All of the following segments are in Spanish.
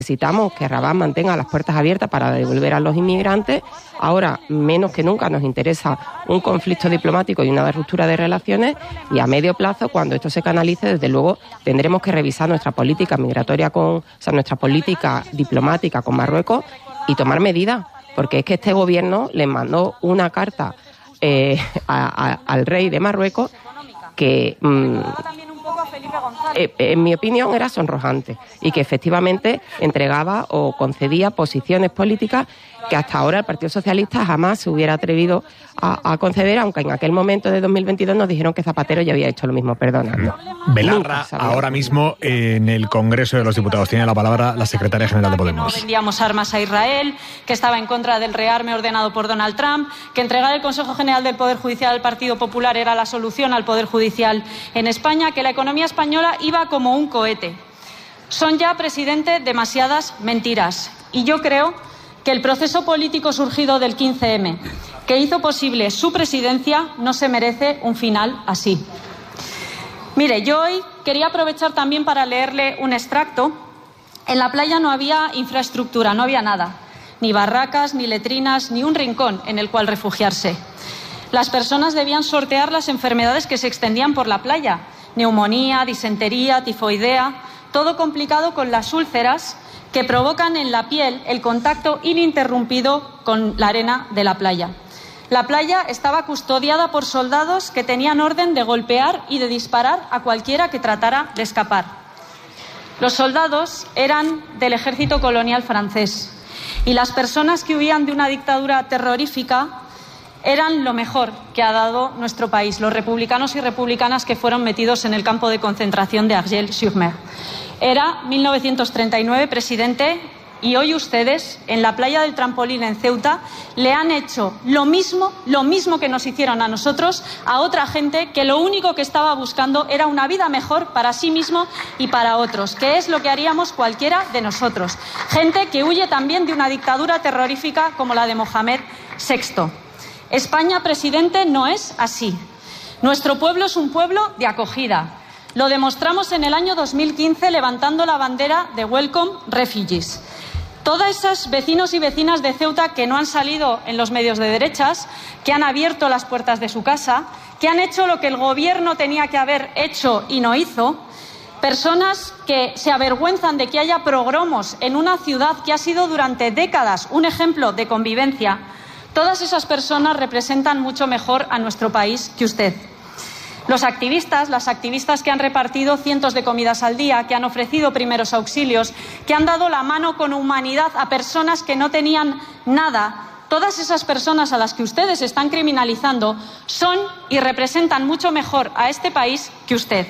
Necesitamos que Rabat mantenga las puertas abiertas para devolver a los inmigrantes. Ahora, menos que nunca, nos interesa un conflicto diplomático y una ruptura de relaciones, y a medio plazo, cuando esto se canalice, desde luego tendremos que revisar nuestra política migratoria nuestra política diplomática con Marruecos y tomar medidas, porque es que este gobierno le mandó una carta al rey de Marruecos que en mi opinión era sonrojante y que efectivamente entregaba o concedía posiciones políticas que hasta ahora el Partido Socialista jamás se hubiera atrevido a conceder, aunque en aquel momento de 2022 nos dijeron que Zapatero ya había hecho lo mismo. Perdona. Belarra, ahora mismo en el Congreso de los Diputados. Tiene la palabra la secretaria general de Podemos. No vendíamos armas a Israel, que estaba en contra del rearme ordenado por Donald Trump, que entregar el Consejo General del Poder Judicial al Partido Popular era la solución al Poder Judicial en España, que la economía española iba como un cohete. Son ya, presidente, demasiadas mentiras. Y yo creo que el proceso político surgido del 15M, que hizo posible su presidencia, no se merece un final así. Mire, yo hoy quería aprovechar también para leerle un extracto. En la playa no había infraestructura, no había nada, ni barracas, ni letrinas, ni un rincón en el cual refugiarse. Las personas debían sortear las enfermedades que se extendían por la playa: neumonía, disentería, tifoidea, todo complicado con las úlceras que provocan en la piel el contacto ininterrumpido con la arena de la playa. La playa estaba custodiada por soldados que tenían orden de golpear y de disparar a cualquiera que tratara de escapar. Los soldados eran del ejército colonial francés y las personas que huían de una dictadura terrorífica eran lo mejor que ha dado nuestro país, los republicanos y republicanas que fueron metidos en el campo de concentración de Argel-sur-Mer. Era 1939, presidente, y hoy ustedes, en la playa del Trampolín en Ceuta, le han hecho lo mismo que nos hicieron a nosotros, a otra gente que lo único que estaba buscando era una vida mejor para sí mismo y para otros, que es lo que haríamos cualquiera de nosotros. Gente que huye también de una dictadura terrorífica como la de Mohamed VI. España, presidente, no es así. Nuestro pueblo es un pueblo de acogida. Lo demostramos en el año 2015 levantando la bandera de Welcome Refugees. Todos esos vecinos y vecinas de Ceuta que no han salido en los medios de derechas, que han abierto las puertas de su casa, que han hecho lo que el gobierno tenía que haber hecho y no hizo, personas que se avergüenzan de que haya pogromos en una ciudad que ha sido durante décadas un ejemplo de convivencia. Todas esas personas representan mucho mejor a nuestro país que usted. Los activistas, las activistas que han repartido cientos de comidas al día, que han ofrecido primeros auxilios, que han dado la mano con humanidad a personas que no tenían nada, todas esas personas a las que ustedes están criminalizando son y representan mucho mejor a este país que usted.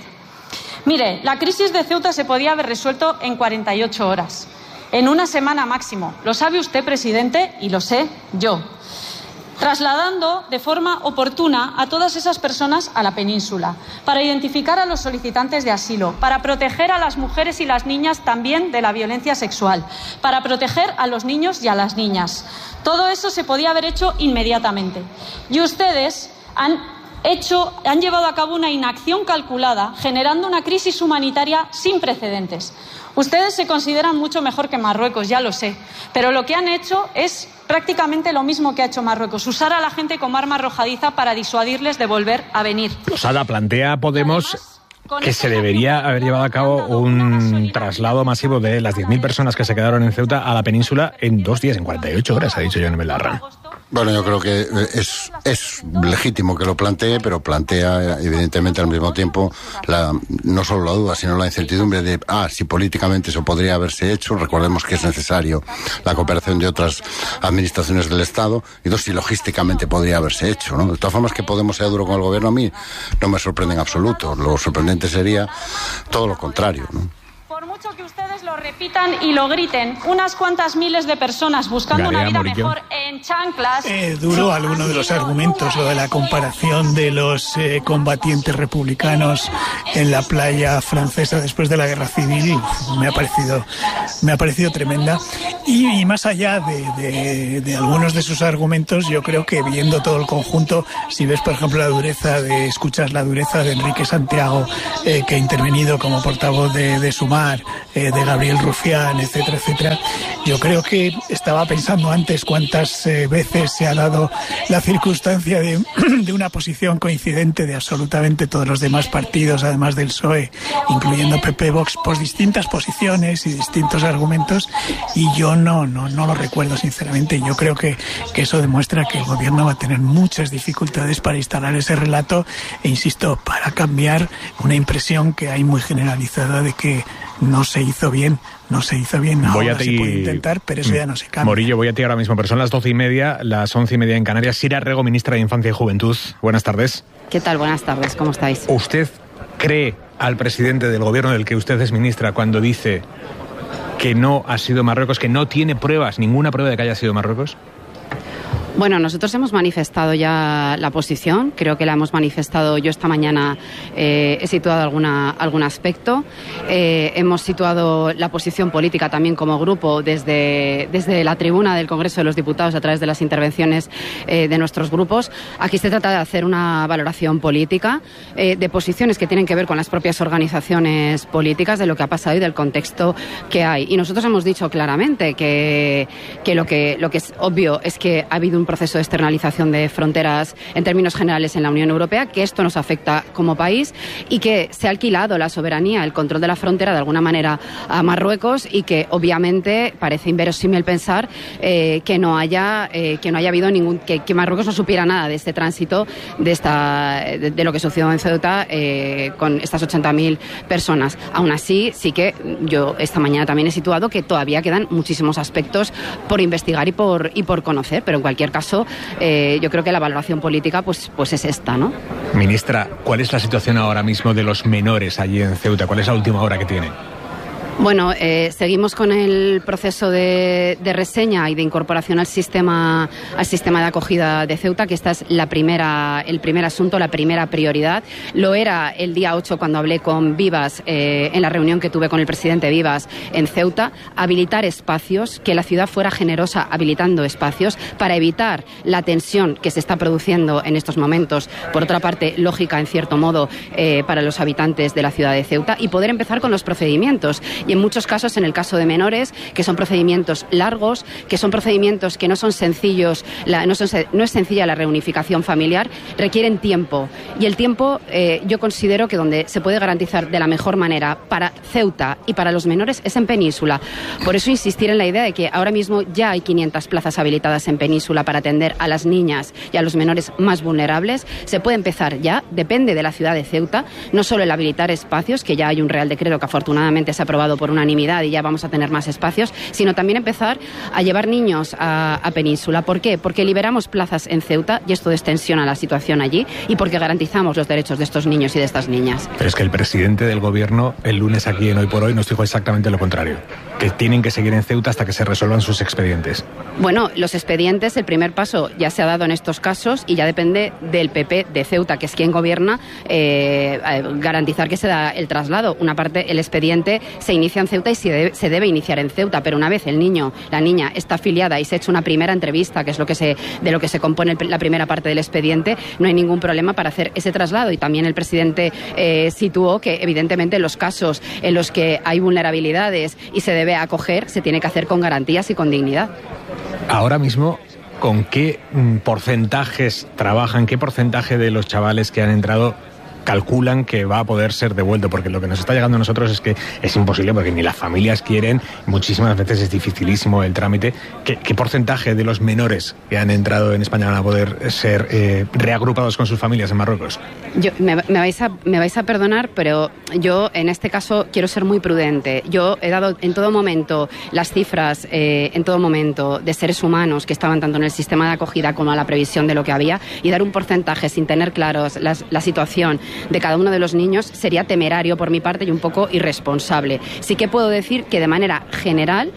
Mire, la crisis de Ceuta se podía haber resuelto en 48 horas, en una semana máximo. Lo sabe usted, presidente, y lo sé yo. Trasladando de forma oportuna a todas esas personas a la península, para identificar a los solicitantes de asilo, para proteger a las mujeres y las niñas también de la violencia sexual, para proteger a los niños y a las niñas. Todo eso se podía haber hecho inmediatamente. Y ustedes han llevado a cabo una inacción calculada, generando una crisis humanitaria sin precedentes. Ustedes se consideran mucho mejor que Marruecos, ya lo sé, pero lo que han hecho es prácticamente lo mismo que ha hecho Marruecos, usar a la gente como arma arrojadiza para disuadirles de volver a venir. Losada, plantea Podemos que se debería haber llevado a cabo un traslado masivo de las 10.000 personas que se quedaron en Ceuta a la península en 2 días, en 48 horas, ha dicho Yone Belarra. Bueno, yo creo que es legítimo que lo plantee, pero plantea evidentemente al mismo tiempo no solo la duda, sino la incertidumbre de si políticamente eso podría haberse hecho. Recordemos que es necesario la cooperación de otras administraciones del Estado, y 2, si logísticamente podría haberse hecho, ¿no? De todas formas, que Podemos sea duro con el gobierno, a mí no me sorprende en absoluto. Lo sorprendente sería todo lo contrario, ¿no? Por mucho que ustedes lo repitan y lo griten, unas cuantas miles de personas buscando una vida mejor en en chanclas. Duro alguno de los argumentos, lo de la comparación de los combatientes republicanos en la playa francesa después de la Guerra Civil, me ha parecido tremenda. Y más allá de algunos de sus argumentos, yo creo que viendo todo el conjunto, si ves por ejemplo escuchas la dureza de Enrique Santiago, que ha intervenido como portavoz de Sumar, de Gabriel Rufián, etcétera, etcétera, yo creo que estaba pensando antes cuántas veces se ha dado la circunstancia de una posición coincidente de absolutamente todos los demás partidos, además del PSOE, incluyendo PP, Vox, por distintas posiciones y distintos argumentos, y yo no lo recuerdo sinceramente. Yo creo que eso demuestra que el gobierno va a tener muchas dificultades para instalar ese relato e, insisto, para cambiar una impresión que hay muy generalizada de que no se hizo bien. Ahora se puede intentar, pero eso ya no se cambia. Morillo, voy a ti ahora mismo, pero son las 12:30, las 11:30 en Canarias. Sira Rego, ministra de Infancia y Juventud. Buenas tardes. ¿Qué tal? Buenas tardes, ¿cómo estáis? ¿Usted cree al presidente del gobierno del que usted es ministra cuando dice que no ha sido Marruecos, que no tiene pruebas, ninguna prueba de que haya sido Marruecos? Bueno, nosotros hemos manifestado ya la posición, creo que la hemos manifestado yo esta mañana, he situado algún aspecto, hemos situado la posición política también como grupo desde la tribuna del Congreso de los Diputados a través de las intervenciones de nuestros grupos. Aquí se trata de hacer una valoración política de posiciones que tienen que ver con las propias organizaciones políticas, de lo que ha pasado y del contexto que hay. Y nosotros hemos dicho claramente que lo que es obvio es que ha habido un proceso de externalización de fronteras en términos generales en la Unión Europea, que esto nos afecta como país y que se ha alquilado la soberanía, el control de la frontera de alguna manera a Marruecos y que obviamente parece inverosímil pensar que no haya habido que Marruecos no supiera nada de este tránsito de lo que sucedió en Ceuta con estas 80.000 personas. Aún así, sí que yo esta mañana también he situado que todavía quedan muchísimos aspectos por investigar y por conocer, pero en cualquier caso yo creo que la valoración política pues es esta, ¿no? Ministra, ¿cuál es la situación ahora mismo de los menores allí en Ceuta? ¿Cuál es la última hora que tiene? Bueno, seguimos con el proceso de reseña y de incorporación al sistema de acogida de Ceuta, que esta es el primer asunto, la primera prioridad. Lo era el día 8 cuando hablé con Vivas, en la reunión que tuve con el presidente Vivas en Ceuta, habilitar espacios, que la ciudad fuera generosa habilitando espacios para evitar la tensión que se está produciendo en estos momentos, por otra parte, lógica en cierto modo para los habitantes de la ciudad de Ceuta, y poder empezar con los procedimientos. Y en muchos casos, en el caso de menores, que son procedimientos largos, que son procedimientos que no son sencillos, no es sencilla la reunificación familiar, requieren tiempo. Y el tiempo, yo considero que donde se puede garantizar de la mejor manera para Ceuta y para los menores es en Península. Por eso insistir en la idea de que ahora mismo ya hay 500 plazas habilitadas en Península para atender a las niñas y a los menores más vulnerables. Se puede empezar ya, depende de la ciudad de Ceuta, no solo el habilitar espacios, que ya hay un Real Decreto que afortunadamente se ha aprobado por unanimidad y ya vamos a tener más espacios, sino también empezar a llevar niños a Península. ¿Por qué? Porque liberamos plazas en Ceuta y esto destensiona la situación allí, y porque garantizamos los derechos de estos niños y de estas niñas. Pero es que el presidente del gobierno el lunes aquí en Hoy por Hoy nos dijo exactamente lo contrario, que tienen que seguir en Ceuta hasta que se resuelvan sus expedientes. Bueno, los expedientes, el primer paso ya se ha dado en estos casos y ya depende del PP de Ceuta, que es quien gobierna, garantizar que se da el traslado. Una parte, el expediente se inicia en Ceuta y se debe iniciar en Ceuta, pero una vez el niño, la niña está afiliada y se ha hecho una primera entrevista, que es de lo que se compone la primera parte del expediente, no hay ningún problema para hacer ese traslado. Y también el presidente situó que evidentemente los casos en los que hay vulnerabilidades y se debe acoger, se tiene que hacer con garantías y con dignidad. Ahora mismo, ¿con qué porcentajes trabajan? ¿Qué porcentaje de los chavales que han entrado calculan que va a poder ser devuelto? Porque lo que nos está llegando a nosotros es que es imposible, porque ni las familias quieren, muchísimas veces es dificilísimo el trámite. ¿Qué porcentaje de los menores que han entrado en España van a poder ser reagrupados con sus familias en Marruecos? Me vais a perdonar, pero yo en este caso quiero ser muy prudente. Yo he dado en todo momento las cifras, en todo momento, de seres humanos que estaban tanto en el sistema de acogida como a la previsión de lo que había, y dar un porcentaje sin tener claros la situación cada uno de los niños sería temerario por mi parte y un poco irresponsable. Sí que puedo decir que de manera general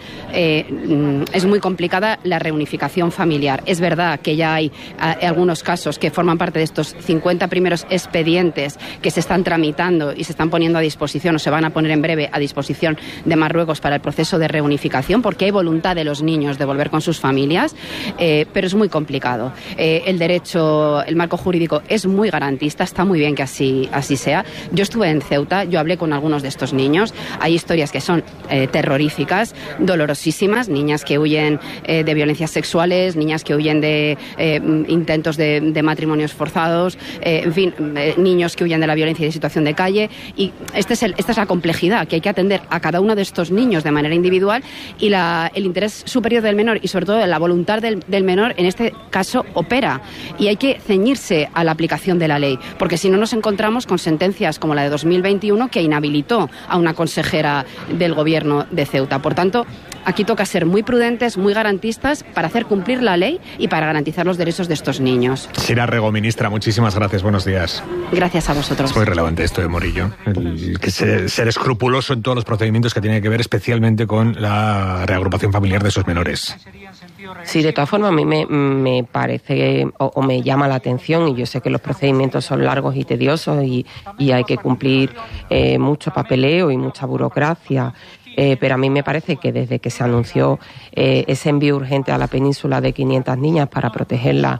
es muy complicada la reunificación familiar. Es verdad que ya hay algunos casos que forman parte de estos 50 primeros expedientes que se están tramitando y se están poniendo a disposición o se van a poner en breve a disposición de Marruecos para el proceso de reunificación, porque hay voluntad de los niños de volver con sus familias, pero es muy complicado. El derecho, el marco jurídico es muy garantista, está muy bien que así sea. Yo estuve en Ceuta, yo hablé con algunos de estos niños, hay historias que son terroríficas, dolorosísimas, niñas que huyen de violencias sexuales, niñas que huyen de intentos de matrimonios forzados, en fin, niños que huyen de la violencia y de situación de calle, y esta es la complejidad, que hay que atender a cada uno de estos niños de manera individual, y el interés superior del menor y sobre todo la voluntad del menor en este caso opera, y hay que ceñirse a la aplicación de la ley, porque si no nos encontramos con sentencias como la de 2021 que inhabilitó a una consejera del gobierno de Ceuta. Por tanto, aquí toca ser muy prudentes, muy garantistas para hacer cumplir la ley y para garantizar los derechos de estos niños. Sira Rego, ministra, muchísimas gracias, buenos días. Gracias a vosotros. Es muy relevante esto de Morillo, el que ser escrupuloso en todos los procedimientos que tienen que ver especialmente con la reagrupación familiar de esos menores. Sí, de todas formas a mí me parece o me llama la atención, y yo sé que los procedimientos son largos y tediosos y hay que cumplir mucho papeleo y mucha burocracia. Pero a mí me parece que desde que se anunció ese envío urgente a la península de 500 niñas para protegerlas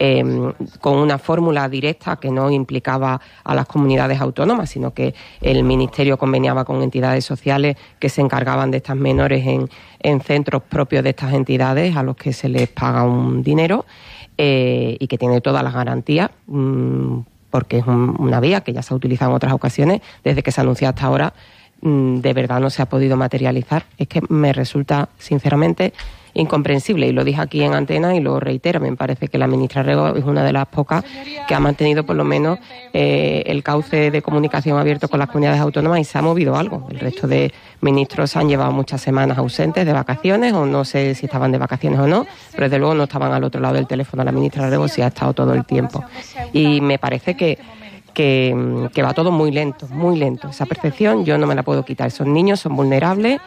con una fórmula directa que no implicaba a las comunidades autónomas, sino que el Ministerio conveniaba con entidades sociales que se encargaban de estas menores en centros propios de estas entidades a los que se les paga un dinero y que tiene todas las garantías, porque es una vía que ya se ha utilizado en otras ocasiones. Desde que se anunció hasta ahora de verdad no se ha podido materializar. Es que me resulta sinceramente incomprensible, y lo dije aquí en antena y lo reitero. Me parece que la ministra Rego es una de las pocas que ha mantenido por lo menos el cauce de comunicación abierto con las comunidades autónomas, y se ha movido algo. El resto de ministros han llevado muchas semanas ausentes de vacaciones, o no sé si estaban de vacaciones o no, pero desde luego no estaban al otro lado del teléfono. La ministra Rego sí ha estado todo el tiempo, y me parece que va todo muy lento, muy lento. Esa percepción yo no me la puedo quitar. Esos niños son vulnerables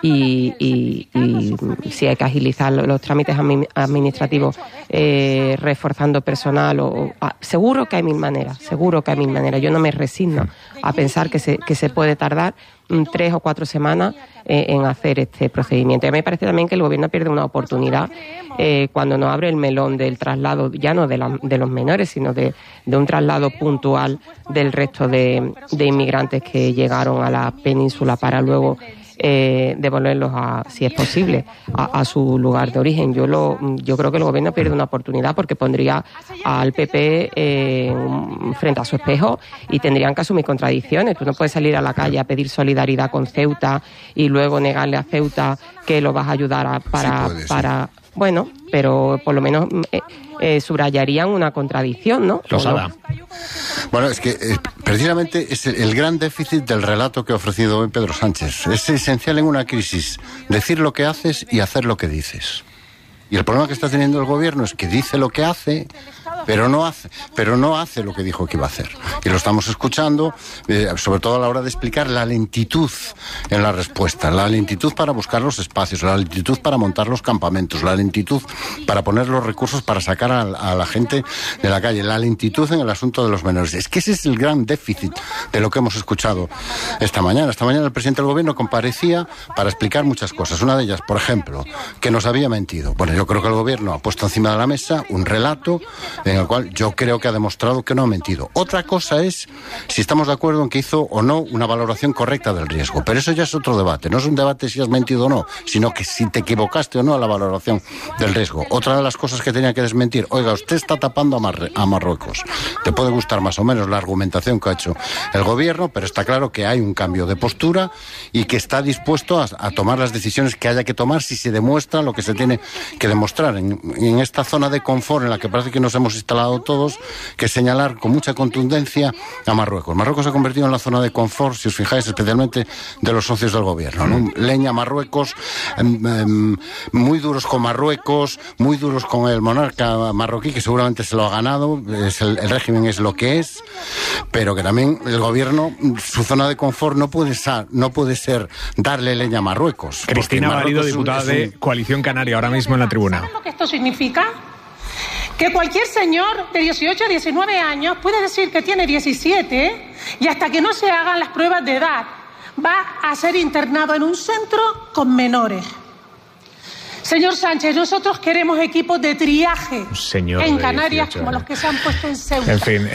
y si hay que agilizar los trámites administrativos reforzando personal, seguro que hay mil maneras, Yo no me resigno a pensar que se puede tardar 3 o 4 semanas en hacer este procedimiento. Y a mí me parece también que el gobierno pierde una oportunidad cuando no abre el melón del traslado, ya no de los menores, sino de un traslado puntual del resto de inmigrantes que llegaron a la península para luego devolverlos, si es posible, a su lugar de origen. Yo creo que el gobierno pierde una oportunidad, porque pondría al PP frente a su espejo y tendrían que asumir contradicciones. Tú no puedes salir a la calle a pedir solidaridad con Ceuta y luego negarle a Ceuta que lo vas a ayudar para bueno, pero por lo menos subrayarían una contradicción, ¿no? Losada. Bueno, es que precisamente es el gran déficit del relato que ha ofrecido hoy Pedro Sánchez. Es esencial en una crisis decir lo que haces y hacer lo que dices. Y el problema que está teniendo el gobierno es que dice lo que hace, pero no hace lo que dijo que iba a hacer. Y lo estamos escuchando, sobre todo a la hora de explicar la lentitud en la respuesta, la lentitud para buscar los espacios, la lentitud para montar los campamentos, la lentitud para poner los recursos para sacar a la gente de la calle, la lentitud en el asunto de los menores. Es que ese es el gran déficit de lo que hemos escuchado esta mañana. Esta mañana el presidente del gobierno comparecía para explicar muchas cosas. Una de ellas, por ejemplo, que nos había mentido. Bueno, yo creo que el gobierno ha puesto encima de la mesa un relato en el cual yo creo que ha demostrado que no ha mentido. Otra cosa es si estamos de acuerdo en que hizo o no una valoración correcta del riesgo, pero eso ya es otro debate. No es un debate si has mentido o no, sino que si te equivocaste o no a la valoración del riesgo. Otra de las cosas que tenía que desmentir: oiga, usted está tapando a Marruecos. Te puede gustar más o menos la argumentación que ha hecho el gobierno, pero está claro que hay un cambio de postura y que está dispuesto a tomar las decisiones que haya que tomar si se demuestra lo que se tiene que demostrar en esta zona de confort en la que parece que nos hemos instalado todos, que señalar con mucha contundencia a Marruecos. Marruecos se ha convertido en la zona de confort, si os fijáis, especialmente de los socios del gobierno, ¿no? Leña a Marruecos, muy duros con Marruecos, muy duros con el monarca marroquí, que seguramente se lo ha ganado, el régimen es lo que es, pero que también el gobierno, su zona de confort no puede ser darle leña a Marruecos. Cristina Valido, diputada de Coalición Canaria, ahora mismo en la tribuna. ¿Sabes lo que esto significa? Que cualquier señor de 18 a 19 años puede decir que tiene 17 y hasta que no se hagan las pruebas de edad va a ser internado en un centro con menores. Señor Sánchez, nosotros queremos equipos de triaje en Canarias como los que se han puesto en Ceuta. En fin,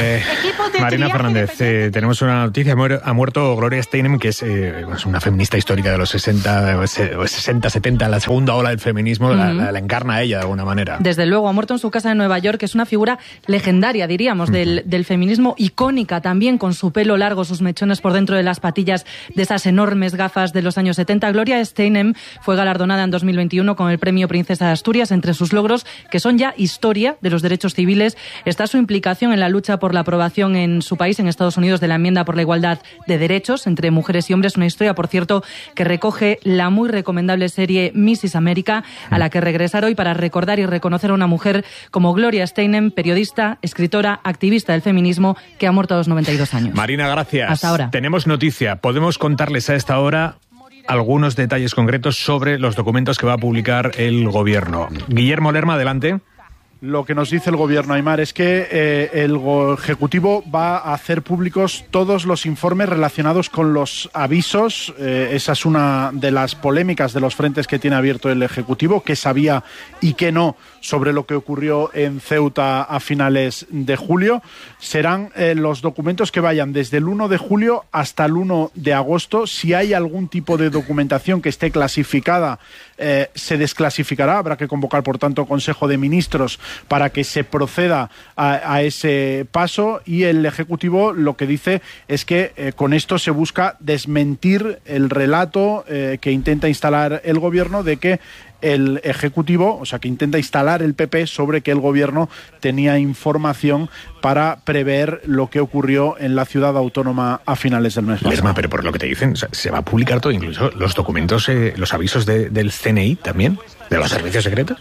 Marina Fernández, tenemos una noticia. Ha muerto Gloria Steinem, que es una feminista histórica de los 60, 70, la segunda ola del feminismo, la encarna ella de alguna manera. Desde luego, ha muerto en su casa en Nueva York, que es una figura legendaria, diríamos, del feminismo, icónica también, con su pelo largo, sus mechones por dentro de las patillas de esas enormes gafas de los años 70. Gloria Steinem fue galardonada en 2021 con el Premio Princesa de Asturias. Entre sus logros, que son ya historia de los derechos civiles, está su implicación en la lucha por la aprobación en su país, en Estados Unidos, de la enmienda por la igualdad de derechos entre mujeres y hombres. Una historia, por cierto, que recoge la muy recomendable serie Mrs. América, a la que regresar hoy para recordar y reconocer a una mujer como Gloria Steinem, periodista, escritora, activista del feminismo, que ha muerto a los 92 años. Marina, gracias. Hasta ahora. Tenemos noticia. Podemos contarles a esta hora algunos detalles concretos sobre los documentos que va a publicar el gobierno. Guillermo Lerma, adelante. Lo que nos dice el gobierno, Aymar, es que el Ejecutivo va a hacer públicos todos los informes relacionados con los avisos. Esa es una de las polémicas de los frentes que tiene abierto el Ejecutivo, qué sabía y qué no sobre lo que ocurrió en Ceuta a finales de julio. Serán los documentos que vayan desde el 1 de julio hasta el 1 de agosto. Si hay algún tipo de documentación que esté clasificada, se desclasificará. Habrá que convocar, por tanto, Consejo de Ministros para que se proceda a ese paso, y el Ejecutivo lo que dice es que con esto se busca desmentir el relato que intenta instalar el Gobierno de que el Ejecutivo, o sea, que intenta instalar el PP sobre que el Gobierno tenía información para prever lo que ocurrió en la ciudad autónoma a finales del mes. Lesma, pero por lo que te dicen, o sea, se va a publicar todo, incluso los documentos, los avisos del CNI también, de los servicios secretos.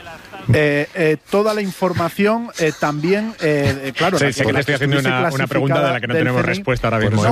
Toda la información también, claro. Sé que te estoy haciendo una pregunta de la que no tenemos respuesta ahora mismo.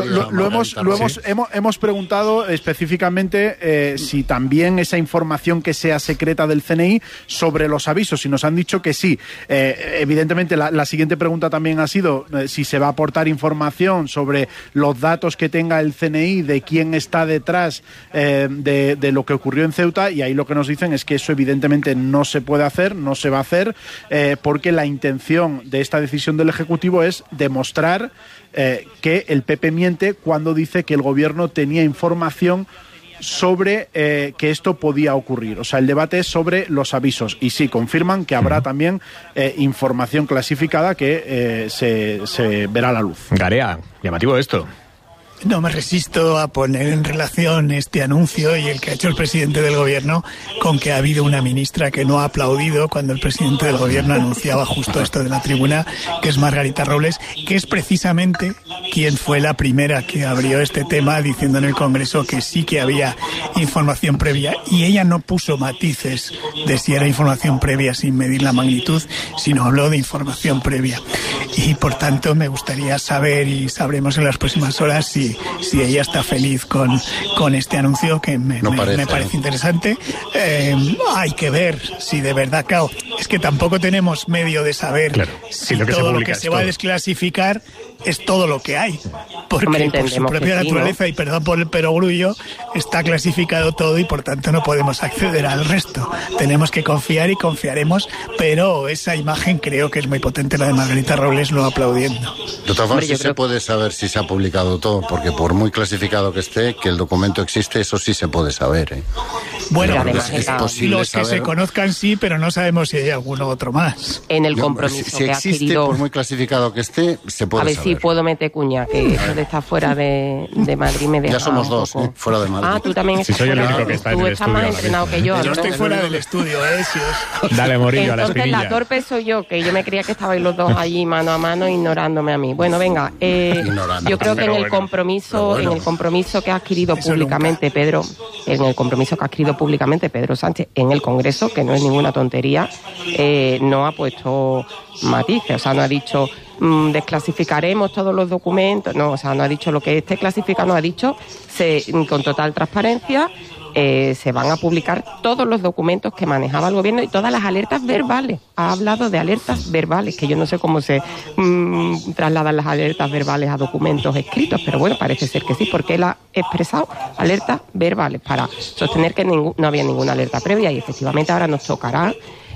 No, hemos preguntado específicamente si también esa información que sea secreta del CNI sobre los avisos, y nos han dicho que sí. Evidentemente, la siguiente pregunta también ha sido si se va a aportar información sobre los datos que tenga el CNI de quién está detrás de lo que ocurrió en Ceuta, y ahí lo que nos dicen es que eso evidentemente no se puede hacer, no se va a hacer, porque la intención de esta decisión del Ejecutivo es demostrar que el PP miente cuando dice que el Gobierno tenía información sobre que esto podía ocurrir. O sea, el debate es sobre los avisos, y sí, confirman que habrá también información clasificada que se verá a la luz. Garea, llamativo esto. No me resisto a poner en relación este anuncio y el que ha hecho el presidente del Gobierno con que ha habido una ministra que no ha aplaudido cuando el presidente del Gobierno anunciaba justo esto de la tribuna, que es Margarita Robles, que es precisamente quien fue la primera que abrió este tema diciendo en el Congreso que sí que había información previa, y ella no puso matices de si era información previa sin medir la magnitud, sino habló de información previa. Y por tanto me gustaría saber, y sabremos en las próximas horas, si ella está feliz con este anuncio, que me parece interesante. Hay que ver si de verdad, claro, es que tampoco tenemos medio de saber si lo que todo lo que se va a desclasificar es todo lo que hay, porque por su propia naturaleza, y perdón por el perogrullo, está clasificado todo, y por tanto no podemos acceder al resto. Tenemos que confiar y confiaremos, pero esa imagen creo que es muy potente, la de Margarita Robles no aplaudiendo. De todas formas, sí se puede saber si se ha publicado todo, porque por muy clasificado que esté, que el documento existe, eso sí se puede saber, Bueno, además es posible los que saber... se conozcan sí, pero no sabemos si hay alguno otro más. En el compromiso si que ha existe, adquirido... por muy clasificado que esté, se puede A ver saber. si puedo meter cuña, que eso de estar fuera de Madrid me deja Ya somos un dos, poco... fuera de Madrid. Ah, tú también estás soy el fuera. único que está en Tú el estás estudio más ahora entrenado mismo. que yo. Yo ¿no? estoy fuera del estudio, Dale, Morillo, a la Entonces la espinilla. torpe soy yo, que yo me creía que estabais los dos allí mano a mano ignorándome a mí. Bueno, venga, Ignorando. yo creo que Pero en el compromiso que ha adquirido públicamente Pedro, en el compromiso que ha adquirido públicamente Pedro Sánchez en el Congreso, que no es ninguna tontería, no ha puesto matices, o sea, no ha dicho desclasificaremos todos los documentos, no, o sea, no ha dicho lo que esté clasificado, no ha dicho con total transparencia. Se van a publicar todos los documentos que manejaba el gobierno y todas las alertas verbales. Ha hablado de alertas verbales, que yo no sé cómo se trasladan las alertas verbales a documentos escritos, pero bueno, parece ser que sí, porque él ha expresado alertas verbales para sostener que no había ninguna alerta previa y efectivamente ahora nos tocará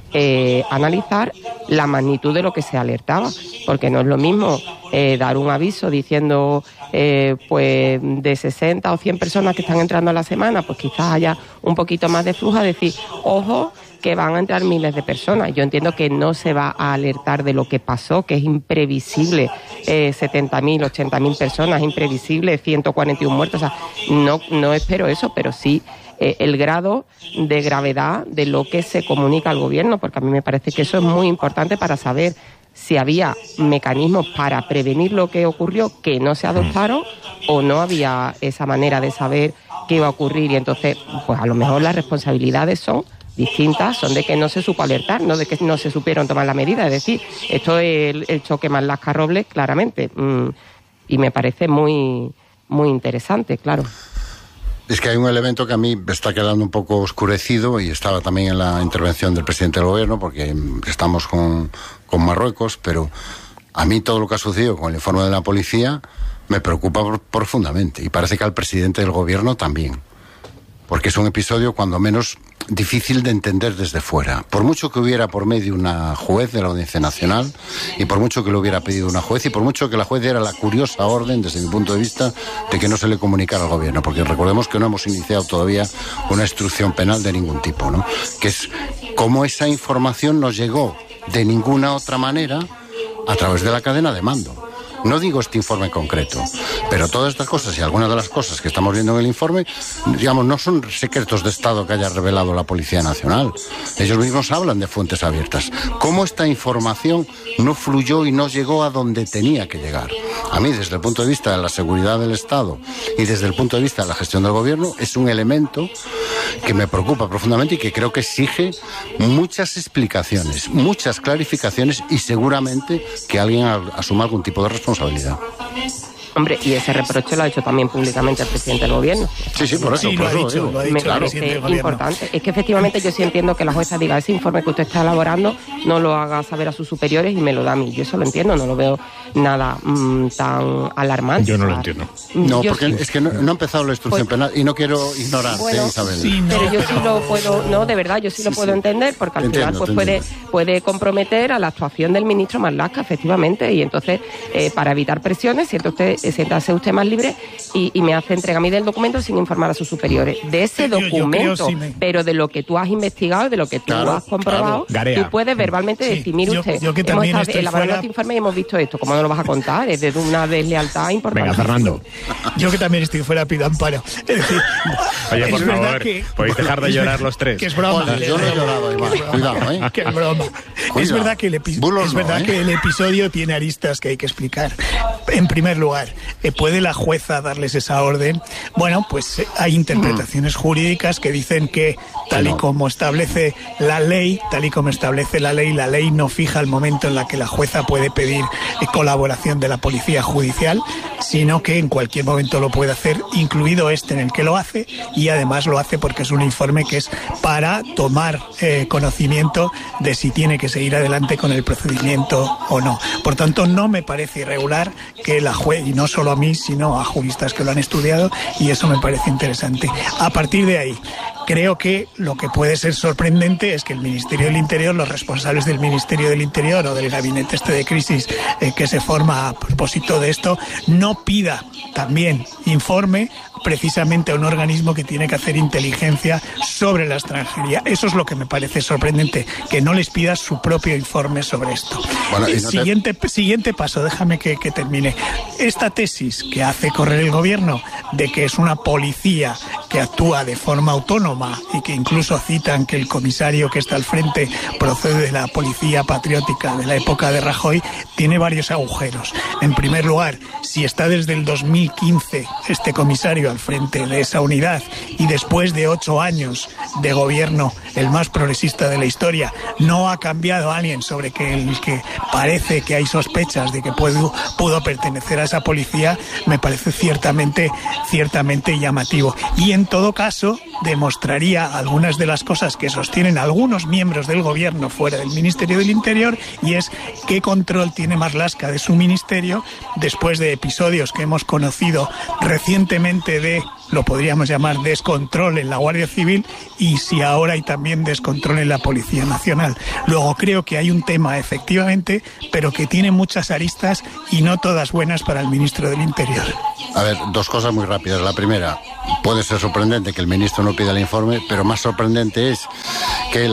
analizar la magnitud de lo que se alertaba, porque no es lo mismo dar un aviso diciendo pues de 60 o 100 personas que están entrando a la semana, pues quizás haya un poquito más de flujo, a decir, ojo, que van a entrar miles de personas. Yo entiendo que no se va a alertar de lo que pasó, que es imprevisible, 70.000, 80.000 personas, imprevisible, 141 muertos, o sea, no espero eso, pero sí el grado de gravedad de lo que se comunica al gobierno, porque a mí me parece que eso es muy importante para saber si había mecanismos para prevenir lo que ocurrió que no se adoptaron o no había esa manera de saber qué iba a ocurrir y entonces, pues a lo mejor las responsabilidades son distintas, son de que no se supo alertar, no de que no se supieron tomar la medida, es decir, esto es el choque más Lasca-Robles, claramente, y me parece muy, muy interesante, claro. Es que hay un elemento que a mí me está quedando un poco oscurecido y estaba también en la intervención del presidente del gobierno porque estamos con Marruecos, pero a mí todo lo que ha sucedido con el informe de la policía me preocupa profundamente y parece que al presidente del gobierno también, porque es un episodio cuando menos difícil de entender desde fuera. Por mucho que hubiera por medio una juez de la Audiencia Nacional y por mucho que lo hubiera pedido una juez y por mucho que la juez diera la curiosa orden, desde mi punto de vista, de que no se le comunicara al gobierno, porque recordemos que no hemos iniciado todavía una instrucción penal de ningún tipo, ¿no? Que es cómo esa información nos llegó de ninguna otra manera a través de la cadena de mando. No digo este informe concreto, pero todas estas cosas y algunas de las cosas que estamos viendo en el informe, digamos, no son secretos de Estado que haya revelado la Policía Nacional. Ellos mismos hablan de fuentes abiertas. ¿Cómo esta información no fluyó y no llegó a donde tenía que llegar? A mí, desde el punto de vista de la seguridad del Estado y desde el punto de vista de la gestión del gobierno, es un elemento que me preocupa profundamente y que creo que exige muchas explicaciones, muchas clarificaciones y seguramente que alguien asuma algún tipo de responsabilidad. Hombre, y ese reproche lo ha hecho también públicamente el presidente del gobierno. Sí, por eso. Sí, lo ha dicho Me parece importante. Es que efectivamente yo sí entiendo que la jueza diga ese informe que usted está elaborando no lo haga saber a sus superiores y me lo da a mí. Yo eso lo entiendo, no lo veo nada tan alarmante. Yo no lo entiendo. No, porque es que no ha empezado la instrucción penal y no quiero ignorarte, bueno, Isabel. sí, no, pero yo sí lo puedo, no, de verdad, yo sí lo puedo entender, porque al final pues puede comprometer a la actuación del ministro Marlaska, efectivamente, y entonces para evitar presiones, siéntase usted más libre y me hace entrega a mí del documento sin informar a sus superiores. De ese documento, pero de lo que tú has investigado y de lo que tú has comprobado, tú puedes verbalmente decir, mire usted, hemos elaborado este informe y hemos visto esto, ¿cómo no lo vas a contar? Es de una deslealtad importante. Venga, Fernando. Yo que también estoy fuera, pido amparo. Es decir, oye, por favor, ¿podéis dejar de llorar los tres? Que es broma. Oye, yo no he llorado, Iván. Cuidado, ¿eh? Que es broma. Es verdad que el episodio tiene aristas que hay que explicar. En primer lugar, ¿puede la jueza darles esa orden? Bueno, pues hay interpretaciones jurídicas que dicen que tal y como establece la ley, la ley no fija el momento en la que la jueza puede pedir colaboración de la policía judicial, sino que en cualquier momento lo puede hacer, incluido este en el que lo hace, y además lo hace porque es un informe que es para tomar conocimiento de si tiene que seguir adelante con el procedimiento o no. Por tanto, no me parece irregular que la juez, y no solo a mí, sino a juristas que lo han estudiado, y eso me parece interesante. A partir de ahí, creo que lo que puede ser sorprendente es que el Ministerio del Interior, los responsables del Ministerio del Interior o del gabinete de crisis que se forma a propósito de esto, no pida también informe precisamente a un organismo que tiene que hacer inteligencia sobre la extranjería. Eso es lo que me parece sorprendente, que no les pidas su propio informe sobre esto. Bueno, siguiente paso, déjame que termine. Esta tesis que hace correr el gobierno de que es una policía que actúa de forma autónoma y que incluso citan que el comisario que está al frente procede de la policía patriótica de la época de Rajoy, tiene varios agujeros. En primer lugar, si está desde el 2015 este comisario al frente de esa unidad y después de 8 años de gobierno, el más progresista de la historia, no ha cambiado alguien sobre el que parece que hay sospechas de que pudo pertenecer a esa policía, me parece ciertamente llamativo. Y en todo caso, demostraría algunas de las cosas que sostienen algunos miembros del gobierno fuera del Ministerio del Interior, y es qué control tiene Marlaska de su ministerio después de episodios que hemos conocido recientemente de, lo podríamos llamar, descontrol en la Guardia Civil, y si ahora hay también descontrol en la Policía Nacional. Luego creo que hay un tema, efectivamente, pero que tiene muchas aristas y no todas buenas para el ministro del Interior. A ver, dos cosas muy rápidas. La primera, puede ser sorprendente que el ministro no pida el informe, pero más sorprendente es que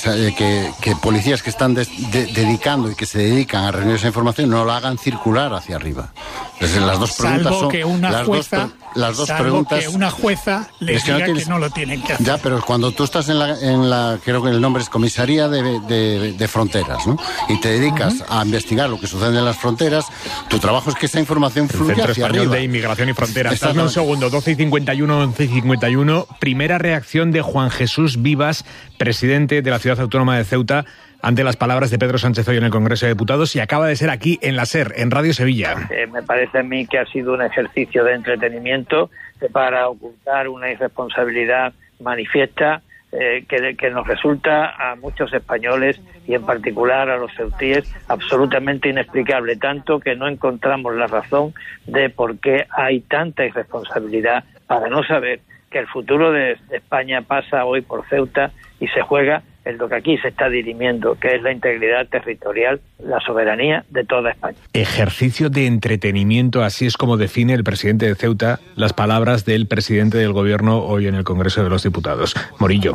que policías que están dedicando y que se dedican a reunir esa información no la hagan circular hacia arriba. Entonces, las dos preguntas salvo son que una jueza, las dos preguntas que una jueza les diga que no lo tienen que hacer. Ya, pero cuando tú estás en la creo que el nombre es Comisaría de Fronteras, ¿no? Y te dedicas a investigar lo que sucede en las fronteras, tu trabajo es que esa información fluya hacia Centro Español arriba. de Inmigración y Fronteras. Dame un segundo, 12:51, 11:51. Primera reacción de Juan Jesús Vivas, presidente de la Ciudad Autónoma de Ceuta, ante las palabras de Pedro Sánchez hoy en el Congreso de Diputados, y acaba de ser aquí en la SER, en Radio Sevilla. Me parece a mí que ha sido un ejercicio de entretenimiento para ocultar una irresponsabilidad manifiesta que nos resulta a muchos españoles y en particular a los ceutíes absolutamente inexplicable, tanto que no encontramos la razón de por qué hay tanta irresponsabilidad para no saber que el futuro de España pasa hoy por Ceuta y se juega en lo que aquí se está dirimiendo, que es la integridad territorial, la soberanía de toda España. Ejercicio de entretenimiento, así es como define el presidente de Ceuta las palabras del presidente del Gobierno hoy en el Congreso de los Diputados. Morillo.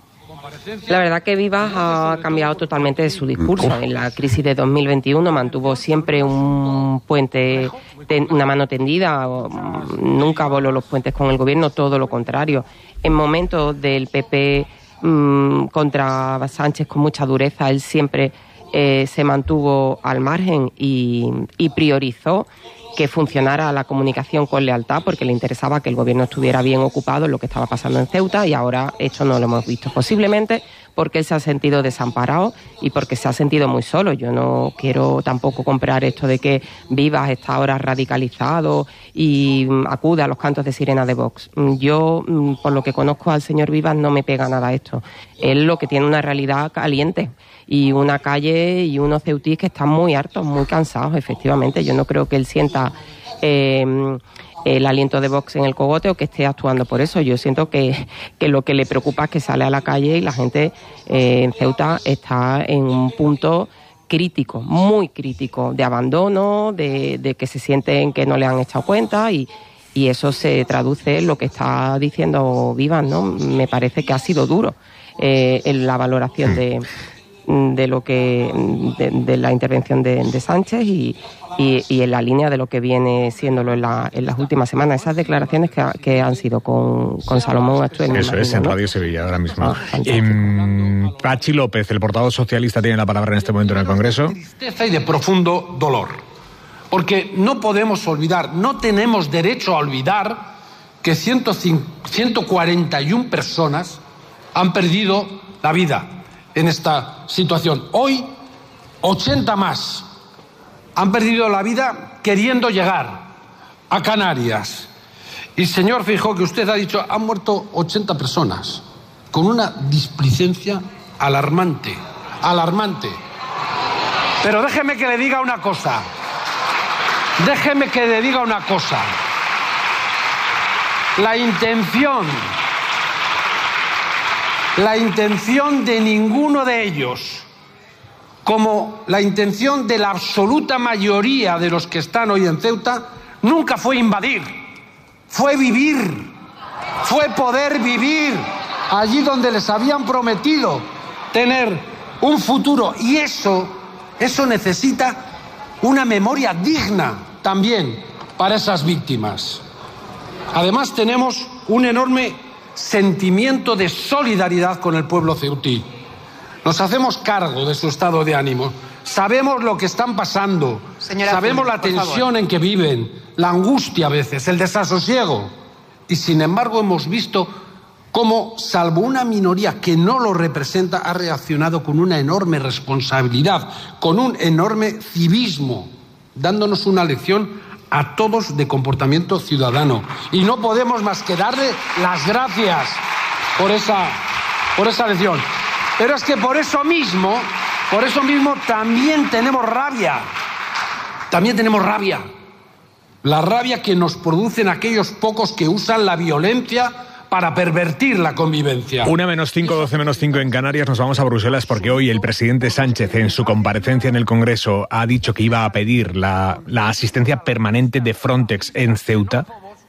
La verdad que Vivas ha cambiado totalmente de su discurso. En la crisis de 2021 mantuvo siempre un puente, una mano tendida, nunca voló los puentes con el Gobierno, todo lo contrario. En momentos del PP contra Sánchez con mucha dureza, él siempre se mantuvo al margen y priorizó que funcionara la comunicación con lealtad, porque le interesaba que el gobierno estuviera bien ocupado en lo que estaba pasando en Ceuta, y ahora esto no lo hemos visto, posiblemente porque él se ha sentido desamparado y porque se ha sentido muy solo. Yo no quiero tampoco comprar esto de que Vivas está ahora radicalizado y acude a los cantos de sirena de Vox. Yo, por lo que conozco al señor Vivas, no me pega nada esto. Él lo que tiene una realidad caliente y una calle y unos ceutís que están muy hartos, muy cansados, efectivamente. Yo no creo que él sienta el aliento de Vox en el cogote o que esté actuando por eso. Yo siento que lo que le preocupa es que sale a la calle y la gente en Ceuta está en un punto crítico, muy crítico, de abandono, de que se sienten que no le han echado cuenta, y eso se traduce en lo que está diciendo Vivas, ¿no? Me parece que ha sido duro en la valoración de lo que de la intervención de Sánchez y en la línea de lo que viene siéndolo en las últimas semanas. Esas declaraciones que han sido con Salomón Astuel. Eso es, en Radio Sevilla ahora mismo. Pachi López, el portavoz socialista, tiene la palabra en este momento en el Congreso. De tristeza y de profundo dolor, porque no podemos olvidar, no tenemos derecho a olvidar que 141 personas han perdido la vida en esta situación. Hoy, 80 más han perdido la vida queriendo llegar a Canarias. Y señor Feijóo, que usted ha dicho, han muerto 80 personas, con una displicencia alarmante. Pero déjeme que le diga una cosa. La intención de ninguno de ellos, como la intención de la absoluta mayoría de los que están hoy en Ceuta, nunca fue invadir. fue vivir, fue poder vivir allí donde les habían prometido tener un futuro. Y eso necesita una memoria digna también para esas víctimas. Además, tenemos un enorme sentimiento de solidaridad con el pueblo ceutí. Nos hacemos cargo de su estado de ánimo. Sabemos lo que están pasando. Sabemos la tensión en que viven, la angustia a veces, el desasosiego. Y sin embargo hemos visto cómo, salvo una minoría que no lo representa, ha reaccionado con una enorme responsabilidad, con un enorme civismo, dándonos una lección a todos de comportamiento ciudadano. Y no podemos más que darle las gracias por esa lección. Pero es que por eso mismo también tenemos rabia. También tenemos rabia. La rabia que nos producen aquellos pocos que usan la violencia para pervertir la convivencia. 1:05, 12:05 en Canarias. Nos vamos a Bruselas porque hoy el presidente Sánchez, en su comparecencia en el Congreso, ha dicho que iba a pedir la asistencia permanente de Frontex en Ceuta.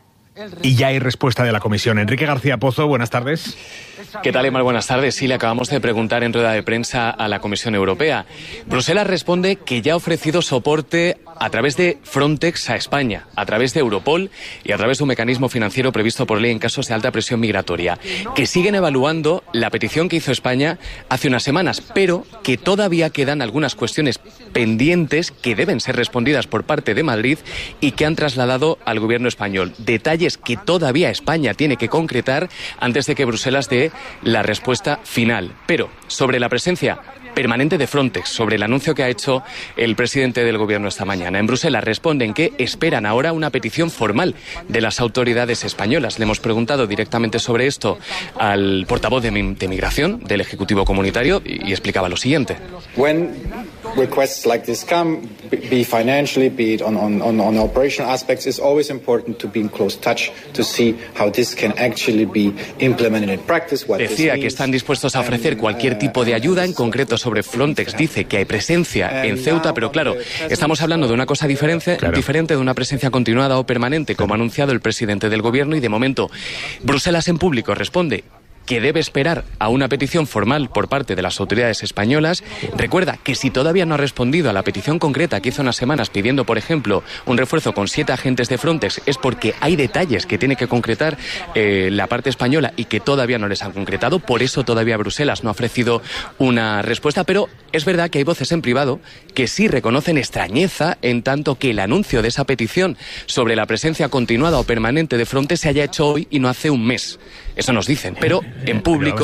Y ya hay respuesta de la Comisión. Enrique García Pozo, buenas tardes. ¿Qué tal, Emar? Buenas tardes. Sí, le acabamos de preguntar en rueda de prensa a la Comisión Europea. Bruselas responde que ya ha ofrecido soporte a través de Frontex a España, a través de Europol y a través de un mecanismo financiero previsto por ley en casos de alta presión migratoria, que siguen evaluando la petición que hizo España hace unas semanas, pero que todavía quedan algunas cuestiones pendientes que deben ser respondidas por parte de Madrid y que han trasladado al gobierno español. Detalles que todavía España tiene que concretar antes de que Bruselas dé la respuesta final. Pero sobre la presencia permanente de Frontex, sobre el anuncio que ha hecho el presidente del gobierno esta mañana, en Bruselas responden que esperan ahora una petición formal de las autoridades españolas. Le hemos preguntado directamente sobre esto al portavoz de Migración del Ejecutivo Comunitario y explicaba lo siguiente. When requests like this come, be financially, be it on operational aspects, it's always important to be in close touch to see how this can actually be implemented in practice. Decía que están dispuestos a ofrecer cualquier tipo de ayuda, en concreto sobre Frontex dice que hay presencia en Ceuta, pero claro, estamos hablando de una cosa diferente de una presencia continuada o permanente, como ha anunciado el presidente del gobierno, y de momento Bruselas en público responde que debe esperar a una petición formal por parte de las autoridades españolas. Recuerda que si todavía no ha respondido a la petición concreta que hizo unas semanas pidiendo, por ejemplo, un refuerzo con 7 agentes de Frontex, es porque hay detalles que tiene que concretar la parte española y que todavía no les han concretado. Por eso todavía Bruselas no ha ofrecido una respuesta, pero es verdad que hay voces en privado que sí reconocen extrañeza en tanto que el anuncio de esa petición sobre la presencia continuada o permanente de Frontex se haya hecho hoy y no hace un mes. Eso nos dicen, pero en público...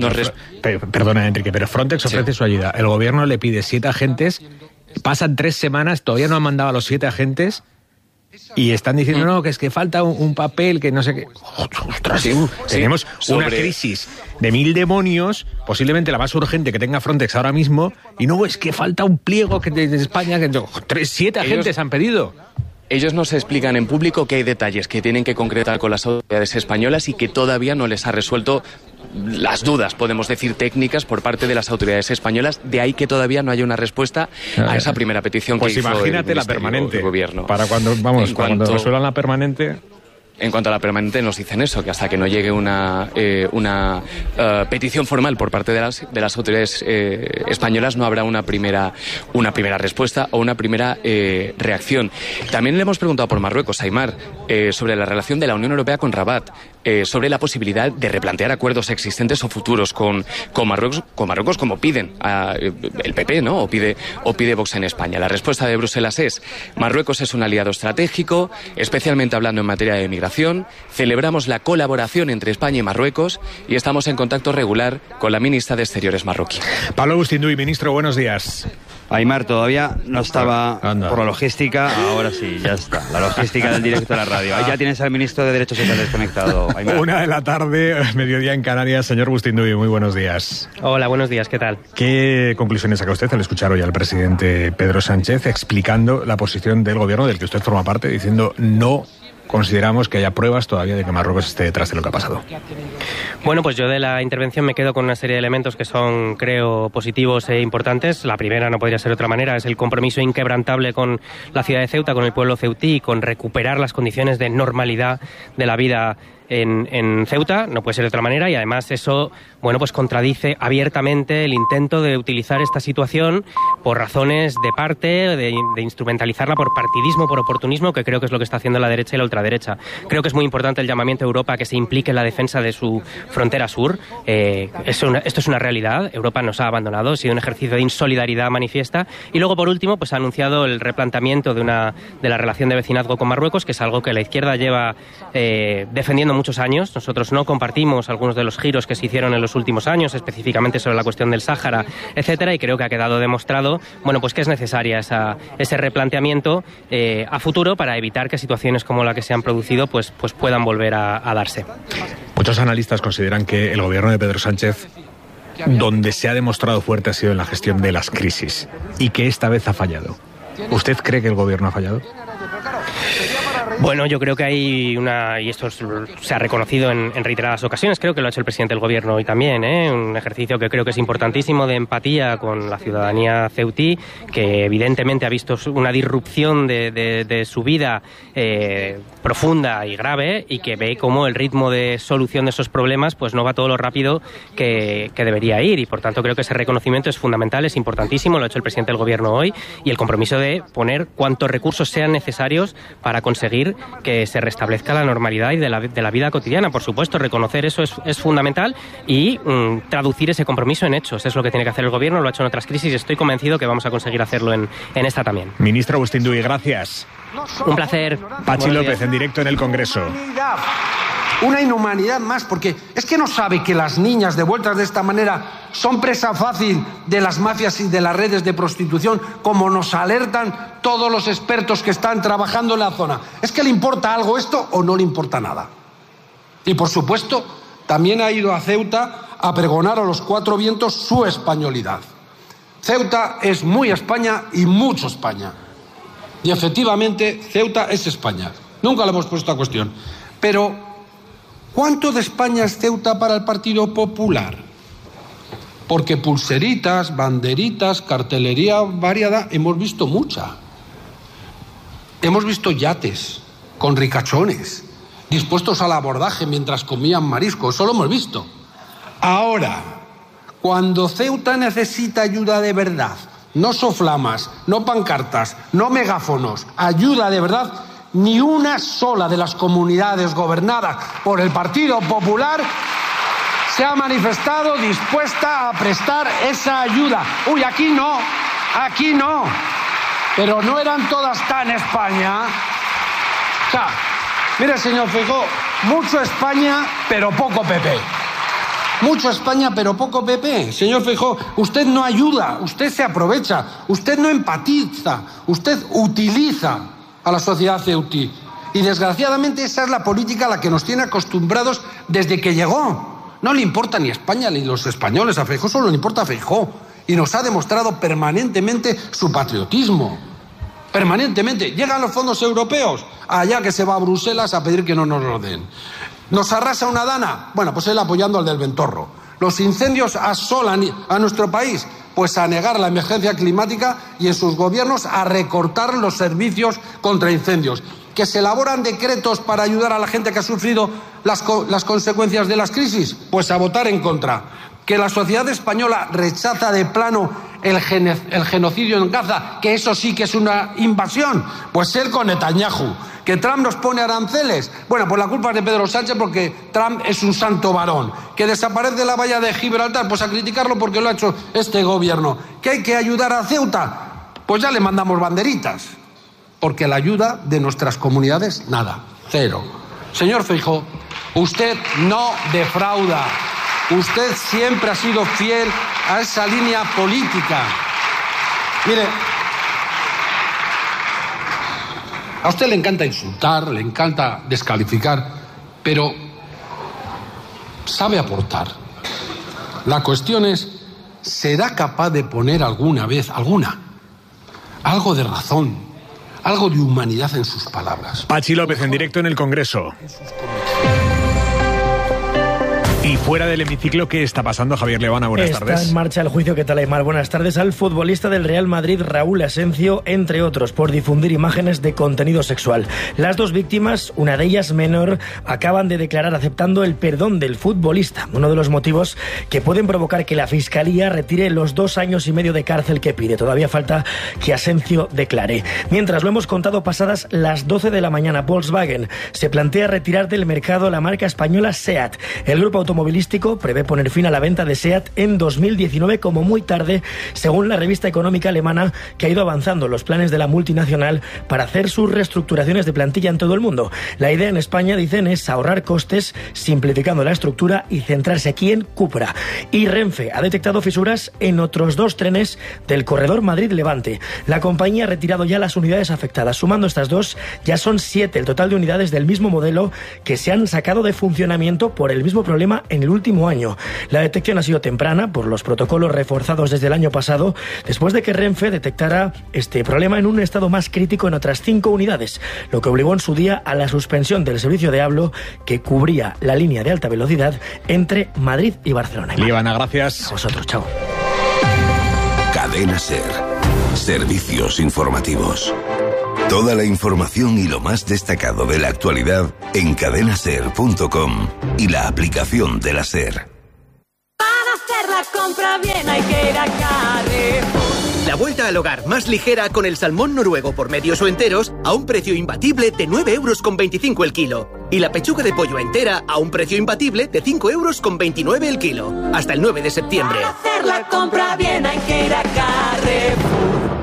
Perdona, Enrique, pero Frontex ofrece su ayuda. El gobierno le pide 7 agentes, pasan 3 semanas, todavía no han mandado a los 7 agentes y están diciendo, no, que es que falta un papel, que no sé qué... Ostras, tenemos una crisis de 1000 demonios, posiblemente la más urgente que tenga Frontex ahora mismo, y no, es que falta un pliego que de España, que 7 agentes han pedido. Ellos nos explican en público que hay detalles que tienen que concretar con las autoridades españolas y que todavía no les ha resuelto las dudas, podemos decir, técnicas por parte de las autoridades españolas. De ahí que todavía no haya una respuesta a esa primera petición que hizo el Ministerio imagínate la permanente, del gobierno. Para cuando resuelvan la permanente... En cuanto a la permanente, nos dicen eso, que hasta que no llegue una petición formal por parte de las autoridades españolas no habrá una primera respuesta o una primera reacción. También le hemos preguntado por Marruecos, Aimar, sobre la relación de la Unión Europea con Rabat, sobre la posibilidad de replantear acuerdos existentes o futuros con Marruecos, como piden el PP, ¿no? O pide Vox en España. La respuesta de Bruselas es: Marruecos es un aliado estratégico, especialmente hablando en materia de migración. Celebramos la colaboración entre España y Marruecos y estamos en contacto regular con la ministra de Exteriores marroquí. Pablo Agustín Duy, ministro, buenos días. Aimar, todavía no estaba por la logística, ahora sí, ya está. La logística del directo de la radio. Ahí ya tienes al ministro de Derechos Sociales desconectado, Aimar. 1:00 p.m, mediodía en Canarias. Señor Agustín Duy, muy buenos días. Hola, buenos días, ¿qué tal? ¿Qué conclusiones saca usted al escuchar hoy al presidente Pedro Sánchez explicando la posición del gobierno del que usted forma parte, diciendo no consideramos que haya pruebas todavía de que Marruecos esté detrás de lo que ha pasado? Bueno, pues yo de la intervención me quedo con una serie de elementos que son, creo, positivos e importantes. La primera, no podría ser de otra manera, es el compromiso inquebrantable con la ciudad de Ceuta, con el pueblo ceutí, con recuperar las condiciones de normalidad de la vida en Ceuta, no puede ser de otra manera, y además eso, bueno, pues contradice abiertamente el intento de utilizar esta situación por razones de parte, de instrumentalizarla por partidismo, por oportunismo, que creo que es lo que está haciendo la derecha y la ultraderecha. Creo que es muy importante el llamamiento a Europa a que se implique en la defensa de su frontera sur. Esto es una realidad. Europa nos ha abandonado, ha sido un ejercicio de insolidaridad manifiesta. Y luego, por último, pues ha anunciado el replanteamiento de la relación de vecinazgo con Marruecos, que es algo que la izquierda lleva defendiendo muchos años. Nosotros no compartimos algunos de los giros que se hicieron en los últimos años, específicamente sobre la cuestión del Sáhara, etcétera, y creo que ha quedado demostrado, bueno, pues que es necesaria ese replanteamiento a futuro para evitar que situaciones como la que se han producido pues puedan volver a darse. Muchos analistas consideran que el gobierno de Pedro Sánchez, donde se ha demostrado fuerte, ha sido en la gestión de las crisis, y que esta vez ha fallado. ¿Usted cree que el gobierno ha fallado? Bueno, yo creo que hay y esto se ha reconocido en reiteradas ocasiones, creo que lo ha hecho el presidente del gobierno hoy también, un ejercicio que creo que es importantísimo de empatía con la ciudadanía ceutí, que evidentemente ha visto una disrupción de su vida profunda y grave, y que ve cómo el ritmo de solución de esos problemas pues no va todo lo rápido que debería ir, y por tanto creo que ese reconocimiento es fundamental, es importantísimo, lo ha hecho el presidente del gobierno hoy, y el compromiso de poner cuantos recursos sean necesarios para conseguir que se restablezca la normalidad y de la vida cotidiana. Por supuesto, reconocer eso es fundamental, y traducir ese compromiso en hechos. Es lo que tiene que hacer el gobierno, lo ha hecho en otras crisis y estoy convencido que vamos a conseguir hacerlo en esta también. Ministro Agustín Duy, gracias. Un placer. Pachi López, en directo en el Congreso. Una inhumanidad más, porque es que no sabe que las niñas devueltas de esta manera son presa fácil de las mafias y de las redes de prostitución, como nos alertan todos los expertos que están trabajando en la zona. ¿Es que le importa algo esto o no le importa nada? Y por supuesto, también ha ido a Ceuta a pregonar a los cuatro vientos su españolidad. Ceuta es muy España y mucho España. Y efectivamente, Ceuta es España. Nunca lo hemos puesto a cuestión. Pero ¿cuánto de España es Ceuta para el Partido Popular? Porque pulseritas, banderitas, cartelería variada, hemos visto mucha. Hemos visto yates con ricachones, dispuestos al abordaje mientras comían marisco. Eso lo hemos visto. Ahora, cuando Ceuta necesita ayuda de verdad, no soflamas, no pancartas, no megáfonos, ayuda de verdad, ni una sola de las comunidades gobernadas por el Partido Popular se ha manifestado dispuesta a prestar esa ayuda. Uy, aquí no. Pero no eran todas tan España. O sea, mire, señor Feijóo, mucho España, pero poco PP. Mucho España, pero poco PP. Señor Feijóo, usted no ayuda, usted se aprovecha, usted no empatiza, usted utiliza a la sociedad ceutí. Y desgraciadamente esa es la política a la que nos tiene acostumbrados desde que llegó. No le importa ni España ni los españoles, a Feijóo solo le importa a Feijóo. Y nos ha demostrado permanentemente su patriotismo. Permanentemente. Llegan los fondos europeos, allá que se va a Bruselas a pedir que no nos lo den. ¿Nos arrasa una dana? Bueno, pues él apoyando al del Ventorro. Los incendios asolan a nuestro país, pues a negar la emergencia climática y en sus gobiernos a recortar los servicios contra incendios. ¿Que se elaboran decretos para ayudar a la gente que ha sufrido las consecuencias de las crisis? Pues a votar en contra. ¿Que la sociedad española rechaza de plano el genocidio en Gaza? Que eso sí que es una invasión. Pues él con Netanyahu. ¿Que Trump nos pone aranceles? Bueno, pues la culpa es de Pedro Sánchez, porque Trump es un santo varón. ¿Que desaparece la valla de Gibraltar? Pues a criticarlo porque lo ha hecho este gobierno. ¿Que hay que ayudar a Ceuta? Pues ya le mandamos banderitas. Porque la ayuda de nuestras comunidades, nada, cero. Señor Feijóo, usted no defrauda. Usted siempre ha sido fiel a esa línea política. Mire, a usted le encanta insultar, le encanta descalificar, pero sabe aportar. La cuestión es, ¿será capaz de poner alguna vez, algo de razón, algo de humanidad en sus palabras. Pachi López en directo en el Congreso. Y fuera del hemiciclo, ¿qué está pasando, Javier Leona? Buenas tardes. Está en marcha el juicio. ¿Qué tal, Aymar? Buenas tardes. Al futbolista del Real Madrid, Raúl Asencio, entre otros, por difundir imágenes de contenido sexual. Las dos víctimas, una de ellas menor, acaban de declarar aceptando el perdón del futbolista. Uno de los motivos que pueden provocar que la Fiscalía retire los 2 años y medio de cárcel que pide. Todavía falta que Asencio declare. Mientras, lo hemos contado pasadas las 12 de la mañana, Volkswagen se plantea retirar del mercado la marca española SEAT. El grupo automovilístico prevé poner fin a la venta de SEAT en 2019 como muy tarde, según la revista económica alemana, que ha ido avanzando los planes de la multinacional para hacer sus reestructuraciones de plantilla en todo el mundo. La idea en España, dicen, es ahorrar costes simplificando la estructura y centrarse aquí en Cupra. Y Renfe ha detectado fisuras en otros 2 trenes del corredor Madrid-Levante. La compañía ha retirado ya las unidades afectadas. Sumando estas 2, ya son 7 el total de unidades del mismo modelo que se han sacado de funcionamiento por el mismo problema en el último año. La detección ha sido temprana por los protocolos reforzados desde el año pasado, después de que Renfe detectara este problema en un estado más crítico en otras 5 unidades, lo que obligó en su día a la suspensión del servicio de Hablo que cubría la línea de alta velocidad entre Madrid y Barcelona. Líbana, gracias. A vosotros, chao. Cadena SER. Servicios informativos. Toda la información y lo más destacado de la actualidad en cadenaser.com y la aplicación de la SER. Para hacer la compra bien hay que ir a Carrefour. La vuelta al hogar más ligera con el salmón noruego por medios o enteros a un precio imbatible de 9,25 € el kilo. Y la pechuga de pollo entera a un precio imbatible de 5,29 € el kilo. Hasta el 9 de septiembre. Para hacer la compra bien hay que ir a Carrefour.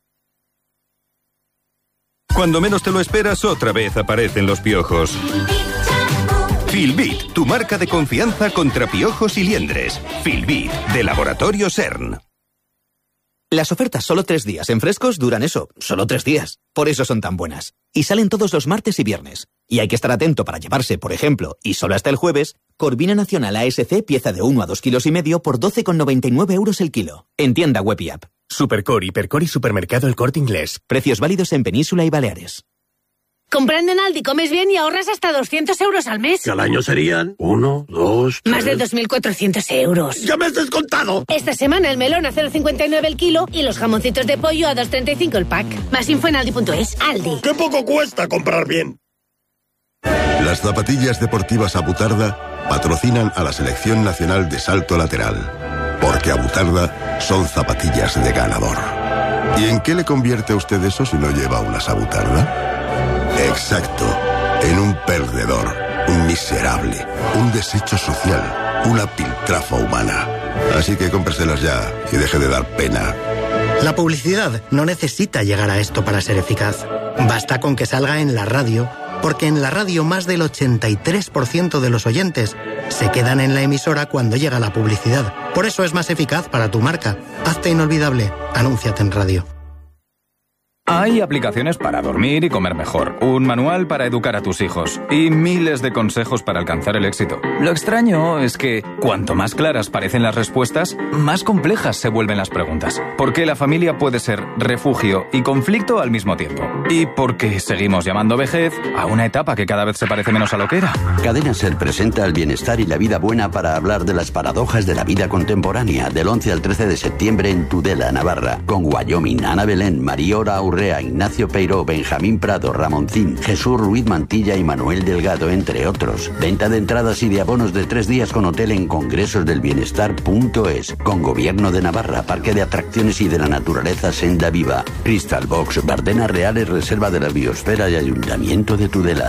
Cuando menos te lo esperas, otra vez aparecen los piojos. Filbit, tu marca de confianza contra piojos y liendres. Filbit, de Laboratorio CERN. Las ofertas solo 3 días en frescos duran eso, solo 3 días. Por eso son tan buenas. Y salen todos los martes y viernes. Y hay que estar atento para llevarse, por ejemplo, y solo hasta el jueves, Corvina Nacional ASC pieza de 1 a 2,5 kilos por 12,99 € el kilo. En tienda web y app. Supercor, Hipercor y Supermercado El Corte Inglés. Precios válidos en Península y Baleares. Comprando en Aldi comes bien y ahorras hasta 200 € al mes. Que al año serían 1, 2, 3... Más de 2.400 euros. ¡Ya me has descontado! Esta semana el melón a 0,59 el kilo y los jamoncitos de pollo a 2,35 el pack. Más info en aldi.es. Aldi. ¡Qué poco cuesta comprar bien! Las zapatillas deportivas Abutarda patrocinan a la Selección Nacional de Salto Lateral. Porque Abutarda son zapatillas de ganador. ¿Y en qué le convierte a usted eso si no lleva unas Abutarda? Exacto, en un perdedor, un miserable, un desecho social, una piltrafa humana. Así que cómpreselas ya y deje de dar pena. La publicidad no necesita llegar a esto para ser eficaz. Basta con que salga en la radio, porque en la radio más del 83% de los oyentes se quedan en la emisora cuando llega la publicidad. Por eso es más eficaz para tu marca. Hazte inolvidable. Anúnciate en radio. Hay aplicaciones para dormir y comer mejor, un manual para educar a tus hijos y miles de consejos para alcanzar el éxito. Lo extraño es que cuanto más claras parecen las respuestas, más complejas se vuelven las preguntas. Porque la familia puede ser refugio y conflicto al mismo tiempo. Y porque seguimos llamando vejez a una etapa que cada vez se parece menos a lo que era. Cadena SER presenta el bienestar y la vida buena para hablar de las paradojas de la vida contemporánea del 11 al 13 de septiembre en Tudela, Navarra, con Wyoming, Ana Belén, Mariora Urrea, Ignacio Peiró, Benjamín Prado, Ramoncín, Jesús Ruiz Mantilla y Manuel Delgado, entre otros. Venta de entradas y de abonos de 3 días con hotel en congresosdelbienestar.es, con Gobierno de Navarra, Parque de Atracciones y de la Naturaleza Senda Viva, Crystal Box, Bardenas Reales, Reserva de la Biosfera y Ayuntamiento de Tudela.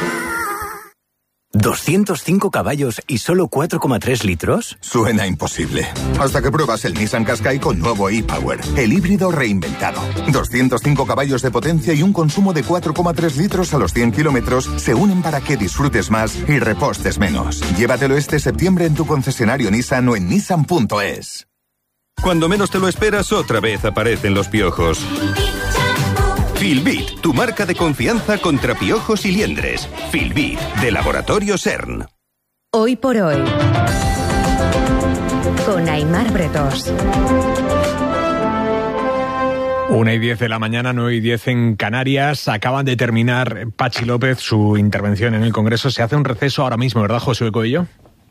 205 caballos y solo 4,3 litros. Suena imposible. Hasta que pruebas el Nissan Qashqai con nuevo e-Power, el híbrido reinventado. 205 caballos de potencia y un consumo de 4,3 litros a los 100 kilómetros se unen para que disfrutes más y repostes menos. Llévatelo este septiembre en tu concesionario Nissan o en nissan.es. Cuando menos te lo esperas, otra vez aparecen los piojos. Filbit, tu marca de confianza contra piojos y liendres. Filbit, de Laboratorio CERN. Hoy por hoy, con Aymar Bretos. 1:10 de la mañana, 9:10 en Canarias. Acaban de terminar Patxi López su intervención en el Congreso. Se hace un receso ahora mismo, ¿verdad, Josué Coello?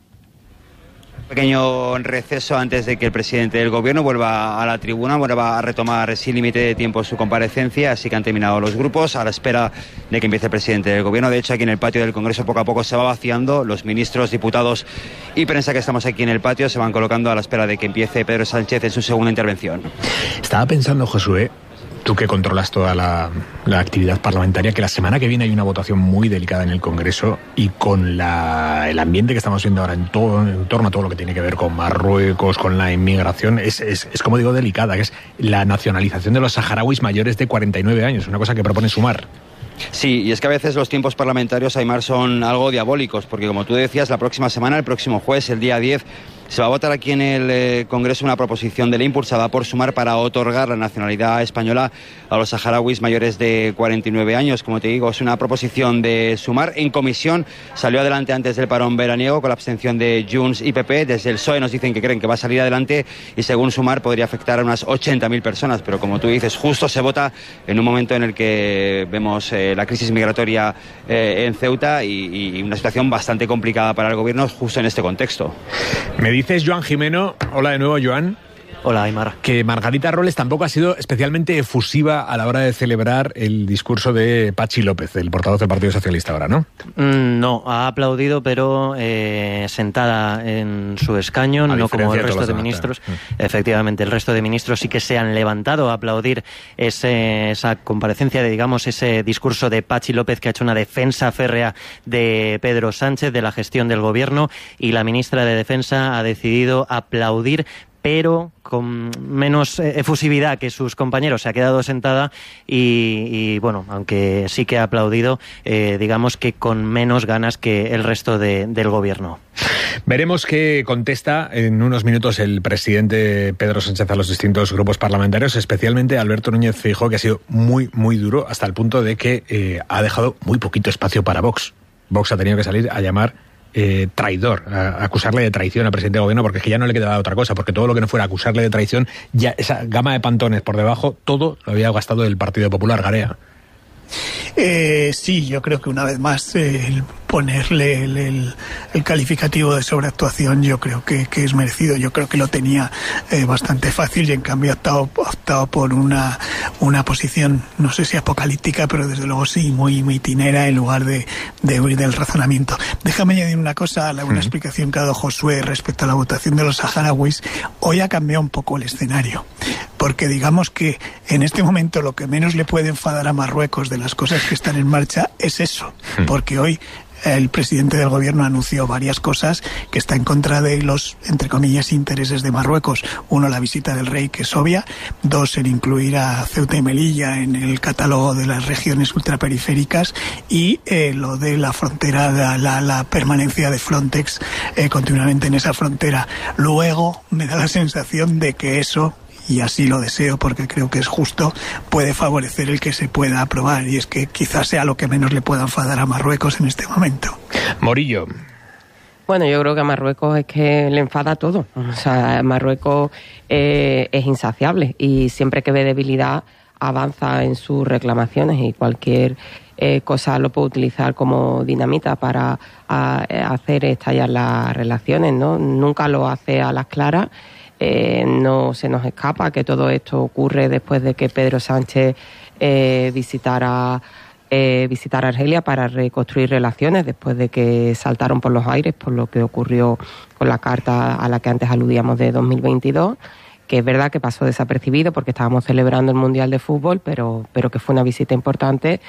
Pequeño receso antes de que el presidente del gobierno vuelva a la tribuna, vuelva a retomar sin límite de tiempo su comparecencia, así que han terminado los grupos a la espera de que empiece el presidente del gobierno. De hecho, aquí en el patio del Congreso poco a poco se va vaciando. Los ministros, diputados y prensa que estamos aquí en el patio se van colocando a la espera de que empiece Pedro Sánchez en su segunda intervención. Estaba pensando, Josué, tú que controlas toda la actividad parlamentaria, que la semana que viene hay una votación muy delicada en el Congreso y con el ambiente que estamos viendo ahora en torno a todo lo que tiene que ver con Marruecos, con la inmigración, es como digo, delicada, que es la nacionalización de los saharauis mayores de 49 años, una cosa que propone Sumar. Sí, y es que a veces los tiempos parlamentarios, Aimar, son algo diabólicos, porque como tú decías, la próxima semana, el próximo jueves, el día 10, se va a votar aquí en el Congreso una proposición de ley impulsada por Sumar para otorgar la nacionalidad española a los saharauis mayores de 49 años. Como te digo, es una proposición de Sumar. En comisión salió adelante antes del parón veraniego con la abstención de Junts y PP. Desde el PSOE nos dicen que creen que va a salir adelante y según Sumar podría afectar a unas 80.000 personas. Pero como tú dices, justo se vota en un momento en el que vemos la crisis migratoria en Ceuta y una situación bastante complicada para el gobierno justo en este contexto. Me dices Joan Jimeno. Hola de nuevo, Joan. Hola, Aimar. Que Margarita Robles tampoco ha sido especialmente efusiva a la hora de celebrar el discurso de Patxi López, el portavoz del Partido Socialista ahora, ¿no? No, ha aplaudido, pero sentada en su escaño, no como el resto de ministros. Efectivamente, el resto de ministros sí que se han levantado a aplaudir esa comparecencia, digamos, ese discurso de Patxi López, que ha hecho una defensa férrea de Pedro Sánchez, de la gestión del gobierno, y la ministra de Defensa ha decidido aplaudir, pero con menos efusividad que sus compañeros. Se ha quedado sentada y bueno, aunque sí que ha aplaudido, digamos que con menos ganas que el resto del gobierno. Veremos qué contesta en unos minutos el presidente Pedro Sánchez a los distintos grupos parlamentarios, especialmente a Alberto Núñez Feijóo, que ha sido muy, muy duro, hasta el punto de que ha dejado muy poquito espacio para Vox. Vox ha tenido que salir a llamar traidor, a acusarle de traición al presidente del gobierno, porque es que ya no le quedaba otra cosa, porque todo lo que no fuera acusarle de traición, ya esa gama de pantones por debajo, todo lo había gastado el Partido Popular. Garea. Sí, yo creo que una vez más el ponerle el calificativo de sobreactuación yo creo que es merecido. Yo creo que lo tenía bastante fácil y en cambio ha optado por una posición, no sé si apocalíptica, pero desde luego sí, muy tinera, en lugar de huir del razonamiento. Déjame añadir una cosa, una explicación que ha dado Josué respecto a la votación de los saharauis. Hoy ha cambiado un poco el escenario, porque digamos que en este momento lo que menos le puede enfadar a Marruecos de las cosas que están en marcha es eso, porque hoy el presidente del gobierno anunció varias cosas que está en contra de los, entre comillas, intereses de Marruecos. Uno, la visita del rey, que es obvia. Dos, el incluir a Ceuta y Melilla en el catálogo de las regiones ultraperiféricas. Y lo de la frontera, la permanencia de Frontex continuamente en esa frontera. Luego me da la sensación de que eso, y así lo deseo porque creo que es justo, puede favorecer el que se pueda aprobar, y es que quizás sea lo que menos le pueda enfadar a Marruecos en este momento. Morillo. Bueno, yo creo que a Marruecos es que le enfada todo. O sea, Marruecos es insaciable y siempre que ve debilidad avanza en sus reclamaciones y cualquier cosa lo puede utilizar como dinamita para hacer estallar las relaciones, ¿no? Nunca lo hace a las claras. No se nos escapa que todo esto ocurre después de que Pedro Sánchez visitara Argelia para reconstruir relaciones, después de que saltaron por los aires por lo que ocurrió con la carta a la que antes aludíamos de 2022, que es verdad que pasó desapercibido porque estábamos celebrando el Mundial de Fútbol, pero que fue una visita importante,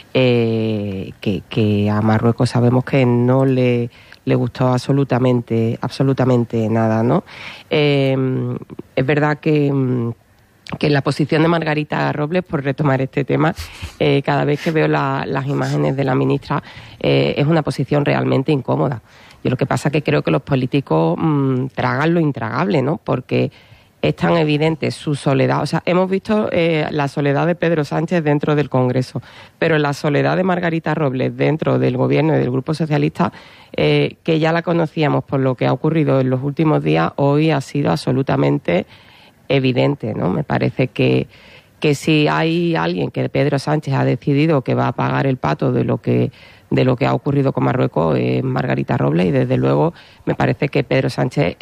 que a Marruecos sabemos que no le gustó absolutamente nada, ¿no? Es verdad que la posición de Margarita Robles, por retomar este tema, cada vez que veo las imágenes de la ministra, es una posición realmente incómoda. Yo lo que pasa es que creo que los políticos tragan lo intragable, ¿no? Porque es tan evidente su soledad. O sea, hemos visto la soledad de Pedro Sánchez dentro del Congreso, pero la soledad de Margarita Robles dentro del Gobierno y del Grupo Socialista, que ya la conocíamos por lo que ha ocurrido en los últimos días, hoy ha sido absolutamente evidente, ¿no? Me parece que que si hay alguien, que Pedro Sánchez ha decidido que va a pagar el pato de lo que ha ocurrido con Marruecos, es Margarita Robles, y desde luego me parece que Pedro Sánchez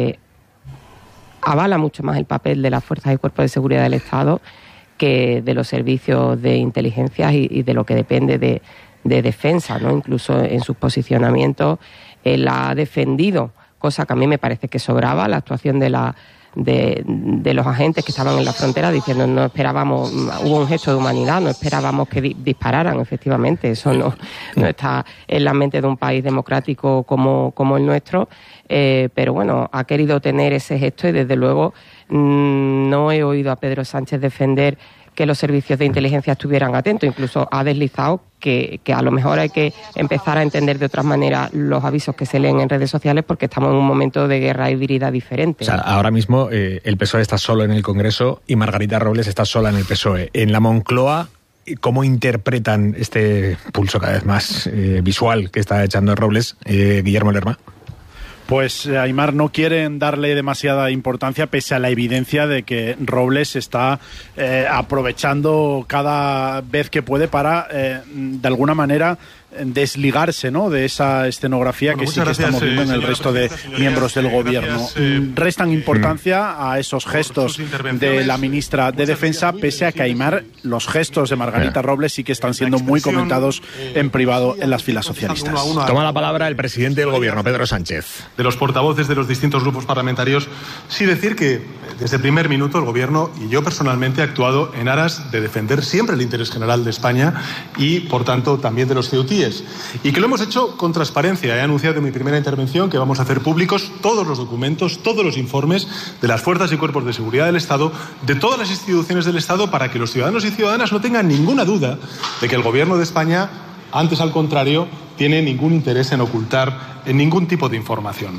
avala mucho más el papel de las fuerzas y cuerpos de seguridad del Estado que de los servicios de inteligencia y de lo que depende de defensa, ¿no? Incluso en sus posicionamientos él ha defendido, cosa que a mí me parece que sobraba, la actuación de los agentes que estaban en la frontera, diciendo no esperábamos, hubo un gesto de humanidad, no esperábamos que dispararan. Efectivamente, eso no está en la mente de un país democrático como el nuestro, pero bueno, ha querido tener ese gesto y desde luego no he oído a Pedro Sánchez defender que los servicios de inteligencia estuvieran atentos. Incluso ha deslizado que a lo mejor hay que empezar a entender de otras maneras los avisos que se leen en redes sociales, porque estamos en un momento de guerra híbrida diferente. O sea, ahora mismo el PSOE está solo en el Congreso y Margarita Robles está sola en el PSOE. En la Moncloa, ¿cómo interpretan este pulso cada vez más visual que está echando Robles, Guillermo Lerma? Pues, Aimar, no quieren darle demasiada importancia pese a la evidencia de que Robles está aprovechando cada vez que puede para, de alguna manera, desligarse, ¿no?, de esa escenografía que sí que estamos viendo en el resto de miembros del gobierno. Restan importancia a esos gestos de la ministra de Defensa, pese a que, Aimar, los gestos de Margarita Robles sí que están siendo muy comentados en privado en las filas socialistas. Toma la palabra el presidente del gobierno, Pedro Sánchez. De los portavoces de los distintos grupos parlamentarios, sí decir que desde el primer minuto el gobierno y yo personalmente he actuado en aras de defender siempre el interés general de España y, por tanto, también de los ceutíes. Y que lo hemos hecho con transparencia. He anunciado en mi primera intervención que vamos a hacer públicos todos los documentos, todos los informes de las fuerzas y cuerpos de seguridad del Estado, de todas las instituciones del Estado, para que los ciudadanos y ciudadanas no tengan ninguna duda de que el gobierno de España, antes al contrario, tiene ningún interés en ocultar ningún tipo de información.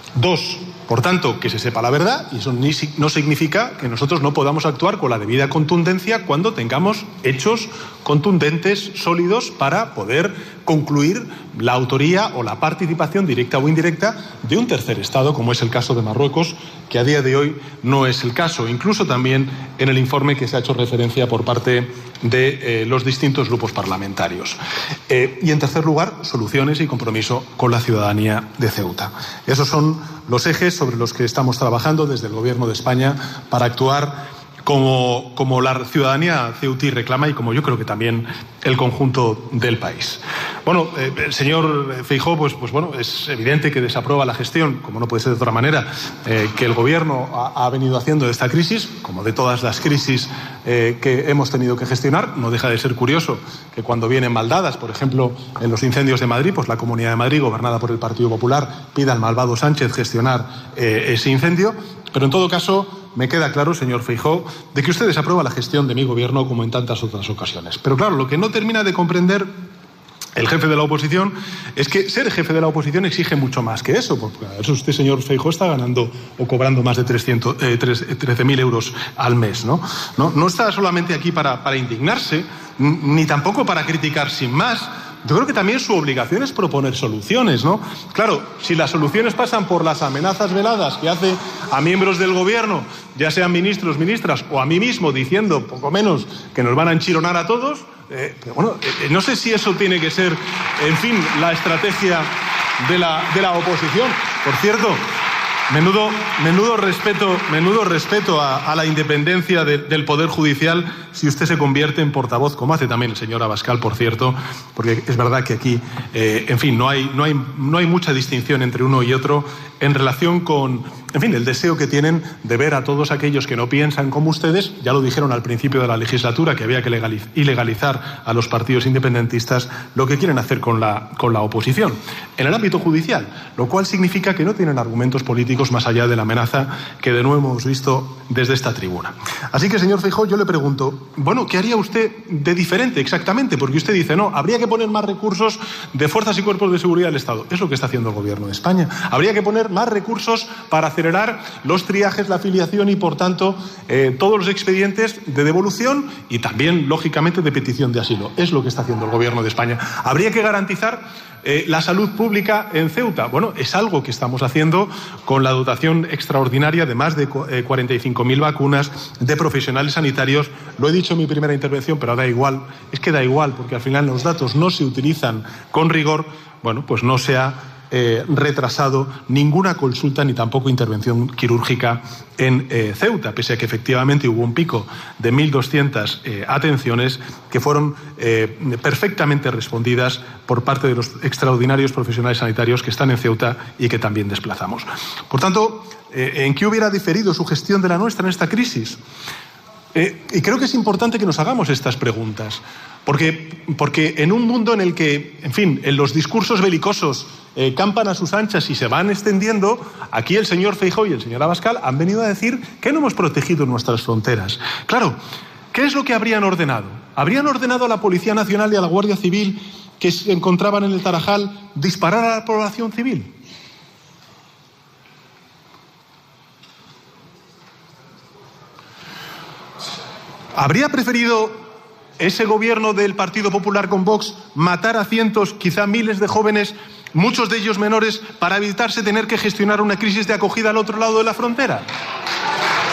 2. Por tanto, que se sepa la verdad, y eso no significa que nosotros no podamos actuar con la debida contundencia cuando tengamos hechos contundentes, sólidos, para poder concluir la autoría o la participación directa o indirecta de un tercer Estado, como es el caso de Marruecos, que a día de hoy no es el caso, incluso también en el informe que se ha hecho referencia por parte de los distintos grupos parlamentarios. Y en tercer lugar, soluciones y compromiso con la ciudadanía de Ceuta. Esos son los ejes sobre los que estamos trabajando desde el Gobierno de España para actuar como la ciudadanía ceutí reclama y como yo creo que también el conjunto del país. Bueno, el señor Feijóo, pues bueno, es evidente que desaprueba la gestión, como no puede ser de otra manera, que el Gobierno ha venido haciendo de esta crisis, como de todas las crisis que hemos tenido que gestionar. No deja de ser curioso que cuando vienen mal dadas, por ejemplo, en los incendios de Madrid, pues la Comunidad de Madrid, gobernada por el Partido Popular, pida al malvado Sánchez gestionar ese incendio. Pero en todo caso, me queda claro, señor Feijóo, de que usted desaprueba la gestión de mi gobierno como en tantas otras ocasiones. Pero claro, lo que no termina de comprender el jefe de la oposición es que ser jefe de la oposición exige mucho más que eso, porque eso usted, señor Feijóo, está ganando o cobrando más de 13.000 euros al mes, ¿no? No está solamente aquí para indignarse, ni tampoco para criticar sin más. Yo creo que también su obligación es proponer soluciones, ¿no? Claro, si las soluciones pasan por las amenazas veladas que hace a miembros del gobierno, ya sean ministros, ministras, o a mí mismo, diciendo poco menos que nos van a enchironar a todos, pero bueno, no sé si eso tiene que ser, en fin, la estrategia de la oposición. Por cierto, menudo respeto a la independencia del Poder Judicial si usted se convierte en portavoz, como hace también el señor Abascal, por cierto, porque es verdad que aquí, en fin, no hay mucha distinción entre uno y otro en relación con, en fin, el deseo que tienen de ver a todos aquellos que no piensan como ustedes. Ya lo dijeron al principio de la legislatura, que había que ilegalizar a los partidos independentistas, lo que quieren hacer con la oposición en el ámbito judicial, lo cual significa que no tienen argumentos políticos más allá de la amenaza que de nuevo hemos visto desde esta tribuna. Así que, señor Feijóo, yo le pregunto, bueno, ¿qué haría usted de diferente exactamente? Porque usted dice, no, habría que poner más recursos de fuerzas y cuerpos de seguridad del Estado. Es lo que está haciendo el Gobierno de España. Habría que poner más recursos para acelerar los triajes, la afiliación y, por tanto, todos los expedientes de devolución y también, lógicamente, de petición de asilo. Es lo que está haciendo el Gobierno de España. Habría que garantizar la salud pública en Ceuta. Bueno, es algo que estamos haciendo con la dotación extraordinaria de más de 45.000 vacunas, de profesionales sanitarios. Lo he dicho en mi primera intervención, pero da igual. Es que da igual, porque al final los datos no se utilizan con rigor. Bueno, pues no se ha retrasado ninguna consulta ni tampoco intervención quirúrgica en Ceuta, pese a que efectivamente hubo un pico de 1.200 atenciones que fueron perfectamente respondidas por parte de los extraordinarios profesionales sanitarios que están en Ceuta y que también desplazamos. Por tanto, ¿en qué hubiera diferido su gestión de la nuestra en esta crisis? Y creo que es importante que nos hagamos estas preguntas, porque en un mundo en el que, en fin, en los discursos belicosos campan a sus anchas y se van extendiendo, aquí el señor Feijóo y el señor Abascal han venido a decir que no hemos protegido nuestras fronteras. Claro, ¿qué es lo que habrían ordenado? ¿Habrían ordenado a la Policía Nacional y a la Guardia Civil que se encontraban en el Tarajal disparar a la población civil? ¿Habría preferido ese gobierno del Partido Popular con Vox matar a cientos, quizá miles de jóvenes, muchos de ellos menores, para evitarse tener que gestionar una crisis de acogida al otro lado de la frontera?